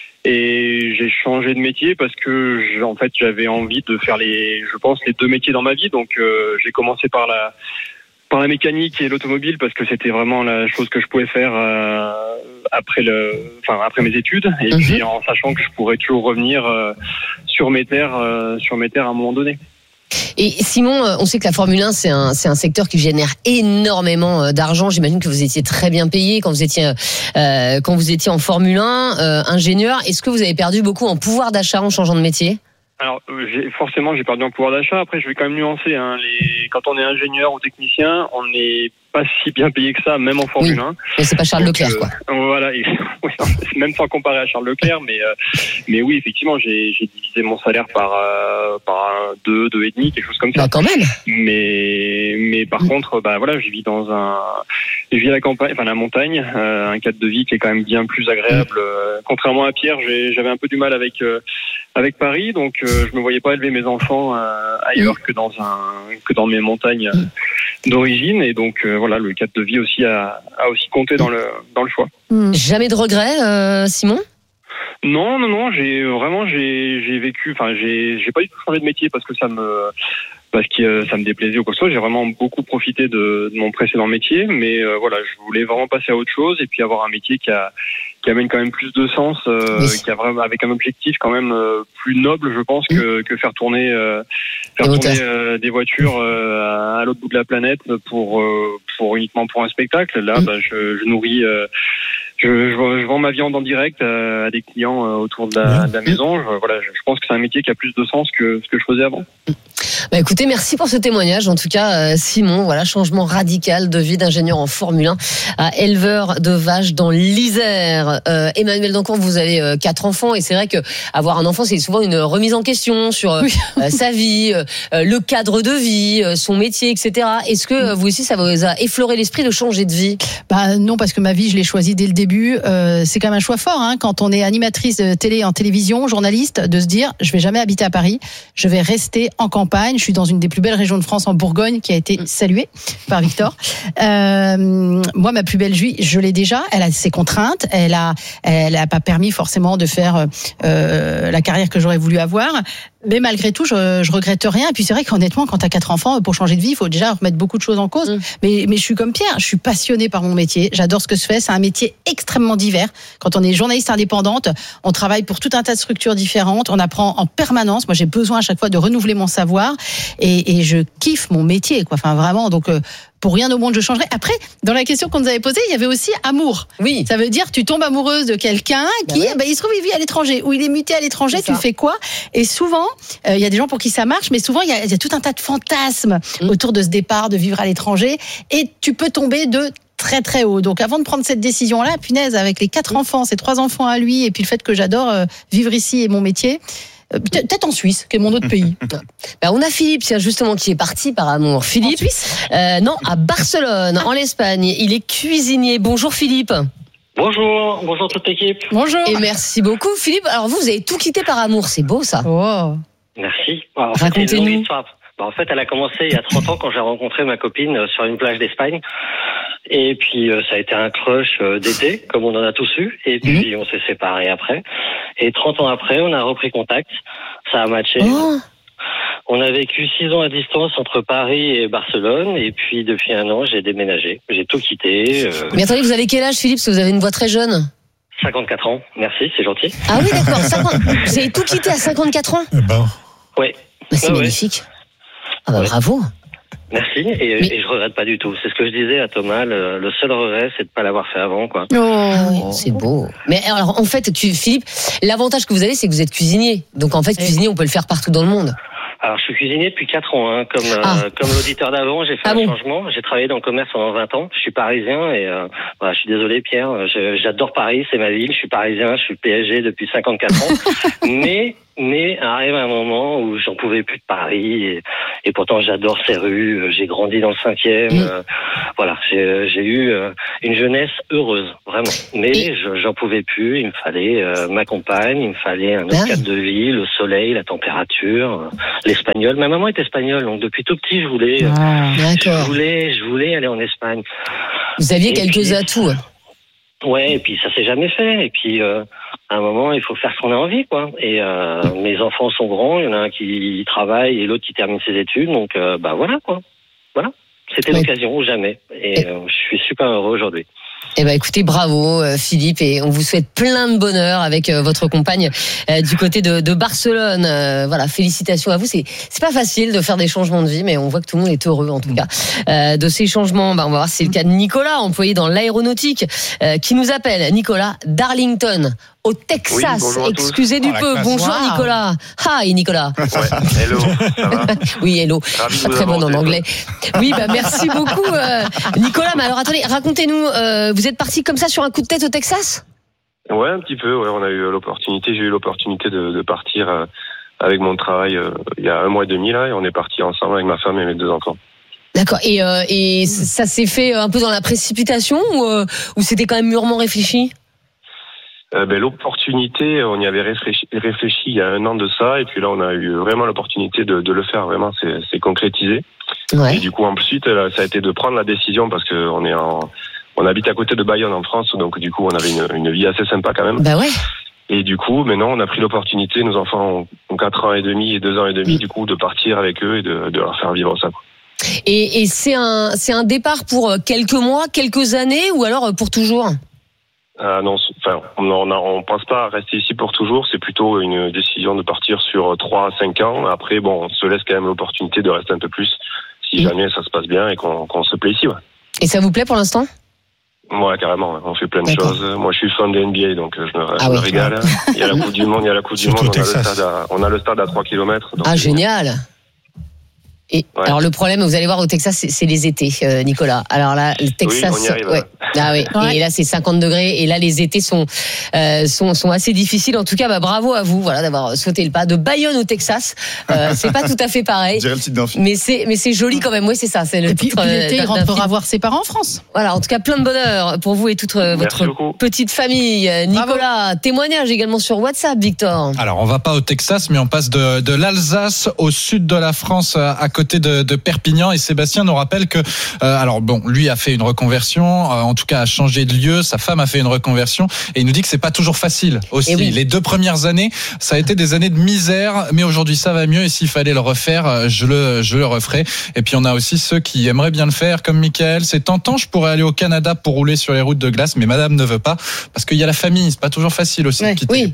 Et j'ai changé de métier parce que en fait j'avais envie de faire les je pense les deux métiers dans ma vie, donc euh, j'ai commencé par la par la mécanique et l'automobile parce que c'était vraiment la chose que je pouvais faire euh, après le, enfin après mes études et mmh. puis en sachant que je pourrais toujours revenir euh, sur mes terres, euh, sur mes terres à un moment donné. Et Simon, on sait que la Formule un, c'est un, c'est un secteur qui génère énormément d'argent. J'imagine que vous étiez très bien payé quand vous étiez, euh, quand vous étiez en Formule un, euh, ingénieur. Est-ce que vous avez perdu beaucoup en pouvoir d'achat en changeant de métier ? Alors, j'ai, forcément, j'ai perdu en pouvoir d'achat. Après, je vais quand même nuancer. Hein. Les, quand on est ingénieur ou technicien, on n'est pas si bien payé que ça, même en Formule oui. un. Et c'est pas Charles Donc, Leclerc, euh, quoi. Voilà. Et, même sans comparer à Charles Leclerc, mais euh, mais oui, effectivement, j'ai, j'ai divisé mon salaire par euh, par deux, deux et demi, quelque chose comme ça. Bah, quand même. Mais mais par mmh. contre, bah voilà, je vis dans un, je vis à la campagne, enfin la montagne, euh, un cadre de vie qui est quand même bien plus agréable. Mmh. Euh, contrairement à Pierre, j'ai, j'avais un peu du mal avec euh, avec Paris, donc euh, je me voyais pas élever mes enfants euh, ailleurs mmh. que dans un que dans mes montagnes mmh. d'origine, et donc euh, voilà, le cadre de vie aussi a, a aussi compté dans le dans le choix. Mmh. Jamais de regrets, euh, Simon ? Non, non, non, j'ai vraiment j'ai j'ai vécu, enfin j'ai j'ai pas du tout changé de métier parce que ça me parce que euh, ça me déplaisait ou quoi que ce soit. J'ai vraiment beaucoup profité de, de mon précédent métier, mais euh, voilà, je voulais vraiment passer à autre chose et puis avoir un métier qui a qui amène quand même plus de sens, euh, oui. qui a vraiment avec un objectif quand même euh, plus noble, je pense, que que faire tourner euh, faire des tourner euh, des voitures euh, à l'autre bout de la planète pour euh, pour uniquement pour un spectacle. Là, mmh. bah, je, je nourris. Euh, Je, je, je vends ma viande en direct à des clients autour de la, de la maison. Je, voilà, je pense que c'est un métier qui a plus de sens que ce que je faisais avant. Bah écoutez, merci pour ce témoignage. En tout cas, Simon, voilà, changement radical de vie d'ingénieur en Formule un à éleveur de vaches dans l'Isère. Euh, Emmanuel Dancourt, vous avez euh, quatre enfants et c'est vrai que avoir un enfant, c'est souvent une remise en question sur euh, oui. euh, sa vie, euh, le cadre de vie, euh, son métier, et cetera. Est-ce que euh, vous aussi, ça vous a effleuré l'esprit de changer de vie ? Bah non, parce que ma vie, je l'ai choisie dès le début. Euh, c'est quand même un choix fort, hein, quand on est animatrice de télé, en télévision, journaliste, de se dire, je vais jamais habiter à Paris, je vais rester en campagne. Je suis dans une des plus belles régions de France, en Bourgogne, qui a été saluée par Victor. Euh, moi, ma plus belle vie, je l'ai déjà. Elle a ses contraintes. Elle a, elle a pas permis forcément de faire euh, la carrière que j'aurais voulu avoir. Mais malgré tout, je, je regrette rien. Et puis c'est vrai qu'honnêtement, quand t'as quatre enfants, pour changer de vie, il faut déjà remettre beaucoup de choses en cause. Mmh. Mais, mais je suis comme Pierre, je suis passionnée par mon métier. J'adore ce que je fais. C'est un métier extrêmement divers. Quand on est journaliste indépendante, on travaille pour tout un tas de structures différentes. On apprend en permanence. Moi, j'ai besoin à chaque fois de renouveler mon savoir. Et, et je kiffe mon métier, quoi. Enfin, vraiment. Donc, euh, pour rien au monde je changerais. Après, dans la question qu'on nous avait posée, il y avait aussi amour. Oui. Ça veut dire tu tombes amoureuse de quelqu'un qui, bah ouais. bah, il se trouve il vit à l'étranger ou il est muté à l'étranger. Tu fais quoi? Et souvent, il euh, y a des gens pour qui ça marche, mais souvent il y a, y a tout un tas de fantasmes mmh. autour de ce départ, de vivre à l'étranger, et tu peux tomber de très très haut. Donc avant de prendre cette décision-là, punaise, avec les quatre enfants, ces trois enfants à lui, et puis le fait que j'adore euh, vivre ici et mon métier, euh, peut-être en Suisse, qui est mon autre pays. Ben, on a Philippe, tiens, justement, qui est parti par amour. Philippe, en Suisse euh, non, à Barcelone, en Espagne. Il est cuisinier. Bonjour Philippe. Bonjour, bonjour toute l'équipe. Bonjour. Et merci beaucoup Philippe. Alors vous, vous avez tout quitté par amour, c'est beau ça. Oh. Merci. En fait, racontez-nous. Bah, en fait, elle a commencé il y a trente ans quand j'ai rencontré ma copine sur une plage d'Espagne. Et puis, euh, ça a été un crush euh, d'été, comme on en a tous eu. Et puis, mmh. on s'est séparés après. Et trente ans après, on a repris contact. Ça a matché. Oh. On a vécu six ans à distance entre Paris et Barcelone. Et puis, depuis un an, j'ai déménagé. J'ai tout quitté. Euh... Mais attendez, vous avez quel âge, Philippe? Parce que vous avez une voix très jeune. cinquante-quatre ans. Merci, c'est gentil. Ah oui, d'accord. cinquante... Vous avez tout quitté à cinquante-quatre ans? Eh ben. Oui. Bah, c'est ah, magnifique. Ouais. Ah bah, ouais. Bravo. Merci, et, Mais... et je regrette pas du tout. C'est ce que je disais à Thomas, le, le seul regret, c'est de pas l'avoir fait avant, quoi. Oh, c'est beau. Mais alors, en fait, tu, Philippe, l'avantage que vous avez, c'est que vous êtes cuisinier. Donc, en fait, cuisinier, on peut le faire partout dans le monde. Alors, je suis cuisinier depuis quatre ans, hein. Comme, ah. euh, comme l'auditeur d'avant, j'ai fait ah un bon. changement. J'ai travaillé dans le commerce pendant vingt ans. Je suis parisien et, euh, voilà, je suis désolé, Pierre. Je, j'adore Paris, c'est ma ville. Je suis parisien, je suis P S G depuis cinquante-quatre ans. Mais, mais arrive un moment où j'en pouvais plus de Paris et, et pourtant j'adore ces rues. J'ai grandi dans le cinquième. Mmh. Euh, voilà, j'ai, j'ai eu euh, une jeunesse heureuse, vraiment. Mais et... je, j'en pouvais plus. Il me fallait euh, ma compagne, il me fallait un autre ah. cadre de vie, le soleil, la température, euh, l'espagnol. Ma maman est espagnole, donc depuis tout petit, je voulais, ah, je voulais, je voulais aller en Espagne. Vous aviez et quelques puis, atouts. Ouais, et puis ça s'est jamais fait. Et puis euh, à un moment, il faut faire ce qu'on a envie, quoi. Et euh, mes enfants sont grands, il y en a un qui travaille et l'autre qui termine ses études, donc euh, bah voilà, quoi. Voilà, c'était ouais. l'occasion ou jamais. Et euh, je suis super heureux aujourd'hui. Eh ben, écoutez, bravo Philippe, et on vous souhaite plein de bonheur avec votre compagne euh, du côté de, de Barcelone. Euh, voilà, félicitations à vous. C'est c'est pas facile de faire des changements de vie, mais on voit que tout le monde est heureux en tout cas euh, de ces changements. Bah, on va voir si c'est le cas de Nicolas, employé dans l'aéronautique, euh, qui nous appelle. Nicolas d'Arlington, au Texas. Oui, excusez du oh, peu. Bonjour wow. Nicolas. Hi Nicolas. Ouais, hello. Ça va? Oui, hello. Très bon en anglais. Oui, bah merci beaucoup euh, Nicolas. Mais alors attendez, racontez-nous. Euh, vous êtes parti comme ça sur un coup de tête au Texas? Ouais, un petit peu. Ouais, on a eu l'opportunité. J'ai eu l'opportunité de, de partir euh, avec mon travail euh, il y a un mois et demi là, et on est parti ensemble avec ma femme et mes deux enfants. D'accord. Et, euh, et ça s'est fait un peu dans la précipitation ou, euh, ou c'était quand même mûrement réfléchi? Euh, ben, l'opportunité, on y avait réfléchi, réfléchi il y a un an de ça, et puis là on a eu vraiment l'opportunité de, de le faire. Vraiment, c'est, c'est concrétisé. Ouais. Et du coup ensuite, ça a été de prendre la décision parce que on est en, on habite à côté de Bayonne en France, donc du coup on avait une, une vie assez sympa quand même. Bah ouais. Et du coup, maintenant on a pris l'opportunité. Nos enfants ont quatre ans et demi et deux ans et demi, mmh. du coup, de partir avec eux et de, de leur faire vivre ça. Et, et c'est un, c'est un départ pour quelques mois, quelques années, ou alors pour toujours? Ah non, enfin, on on pense pas rester ici pour toujours. C'est plutôt une décision de partir sur trois à cinq ans. Après, bon, on se laisse quand même l'opportunité de rester un peu plus si mmh. jamais ça se passe bien et qu'on, qu'on se plaît ici. Ouais. Et ça vous plaît pour l'instant? Ouais, carrément. Ouais. On fait plein de D'accord. choses. Moi, je suis fan de N B A, donc je me, ah je oui, me régale. Il y a la Coupe du Monde, il y a la Coupe du Monde. On a, le stade à, on a le stade à trois kilomètres. Ah, génial. Et ouais. Alors le problème, vous allez voir au Texas, c'est, c'est les étés, euh, Nicolas. Alors là, le Texas, oui, on y arrive, ouais. ouais. Ah oui. Ouais. Et là, c'est cinquante degrés. Et là, les étés sont euh, sont sont assez difficiles. En tout cas, bah, bravo à vous, voilà, d'avoir sauté le pas de Bayonne au Texas. Euh, c'est pas tout à fait pareil. Je dirais le titre d'un film. Mais c'est mais c'est joli quand même. Oui, c'est ça. C'est le et puis, titre. Puis l'été, il rentrera voir ses parents en France. Voilà. En tout cas, plein de bonheur pour vous et toute euh, votre petite famille. Nicolas, bravo. Témoignage également sur WhatsApp, Victor. Alors, on va pas au Texas, mais on passe de de l'Alsace au sud de la France, à côté de de Perpignan, et Sébastien nous rappelle que, euh, alors bon, lui a fait une reconversion, euh, en tout cas a changé de lieu, sa femme a fait une reconversion, et il nous dit que c'est pas toujours facile aussi. Oui. Les deux premières années, ça a été des années de misère, mais aujourd'hui ça va mieux, et s'il fallait le refaire, je le, je le referai. Et puis on a aussi ceux qui aimeraient bien le faire, comme Michael. C'est tentant, je pourrais aller au Canada pour rouler sur les routes de glace, mais madame ne veut pas, parce qu'il y a la famille, c'est pas toujours facile aussi ouais. de quitter oui. les proches.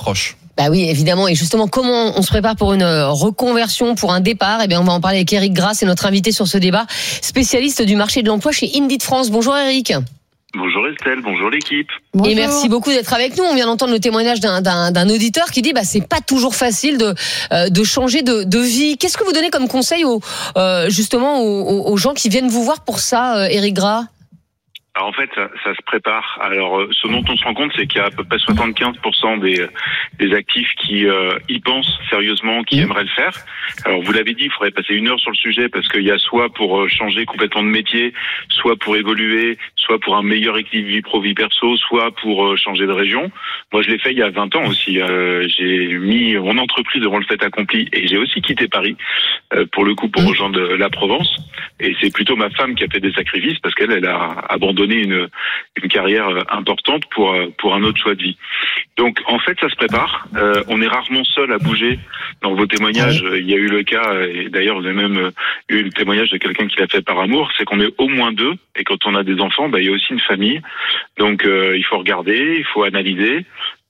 Bah oui, évidemment. Et justement, comment on se prépare pour une reconversion, pour un départ? Eh bien, on va en parler avec Eric Gras, c'est notre invité sur ce débat, spécialiste du marché de l'emploi chez Indeed France. Bonjour Eric. Bonjour Estelle, bonjour l'équipe. Bonjour. Et merci beaucoup d'être avec nous. On vient d'entendre le témoignage d'un, d'un, d'un auditeur qui dit bah c'est pas toujours facile de euh, de changer de, de vie. Qu'est-ce que vous donnez comme conseil aux euh, justement aux, aux gens qui viennent vous voir pour ça, euh, Eric Gras? Alors en fait, ça, ça se prépare. Alors, ce dont on se rend compte, c'est qu'il y a à peu près soixante-quinze pour cent des, des actifs qui euh, y pensent sérieusement, qui mmh. aimeraient le faire. Alors, vous l'avez dit, il faudrait passer une heure sur le sujet parce qu'il y a soit pour changer complètement de métier, soit pour évoluer, soit pour un meilleur équilibre vie pro vie perso, soit pour changer de région. Moi, je l'ai fait il y a vingt ans aussi. Euh, j'ai mis mon entreprise devant le fait accompli et j'ai aussi quitté Paris euh, pour le coup pour rejoindre la Provence. Et c'est plutôt ma femme qui a fait des sacrifices parce qu'elle, elle a abandonné une, une carrière importante pour, pour un autre choix de vie. Donc, en fait, ça se prépare. Euh, on est rarement seul à bouger. Dans vos témoignages, il y a eu le cas, et d'ailleurs, vous avez même eu le témoignage de quelqu'un qui l'a fait par amour, c'est qu'on est au moins deux. Et quand on a des enfants, bah, il y a aussi une famille. Donc, euh, il faut regarder, il faut analyser.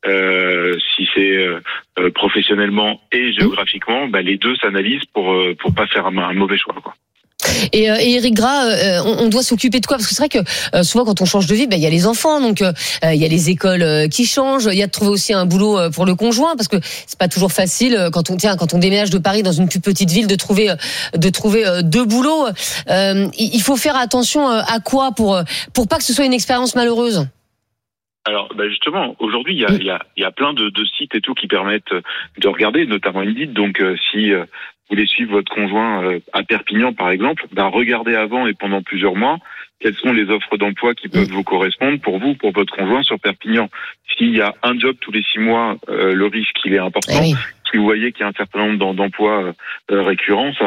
Euh, si c'est euh, professionnellement et géographiquement, bah, les deux s'analysent pour, pour pas faire un, un mauvais choix, quoi. Et, euh, et Eric Gras, euh, on, on doit s'occuper de quoi? Parce que c'est vrai que euh, souvent quand on change de vie, ben il y a les enfants, donc euh, il y a les écoles euh, qui changent, il y a de trouver aussi un boulot euh, pour le conjoint, parce que c'est pas toujours facile euh, quand on tiens quand on déménage de Paris dans une plus petite ville de trouver euh, de trouver euh, deux boulots. Euh, il faut faire attention euh, à quoi pour pour pas que ce soit une expérience malheureuse. Alors, bah justement, aujourd'hui, il y a, il y a, il y a plein de, de sites et tout qui permettent de regarder, notamment Indeed. Donc, euh, si euh, vous voulez suivre votre conjoint euh, à Perpignan, par exemple, bah, regardez avant et pendant plusieurs mois quelles sont les offres d'emploi qui peuvent vous correspondre pour vous, pour votre conjoint sur Perpignan. S'il y a un job tous les six mois, euh, le risque, il est important. Oui. Si vous voyez qu'il y a un certain nombre d'emplois euh, récurrents, ça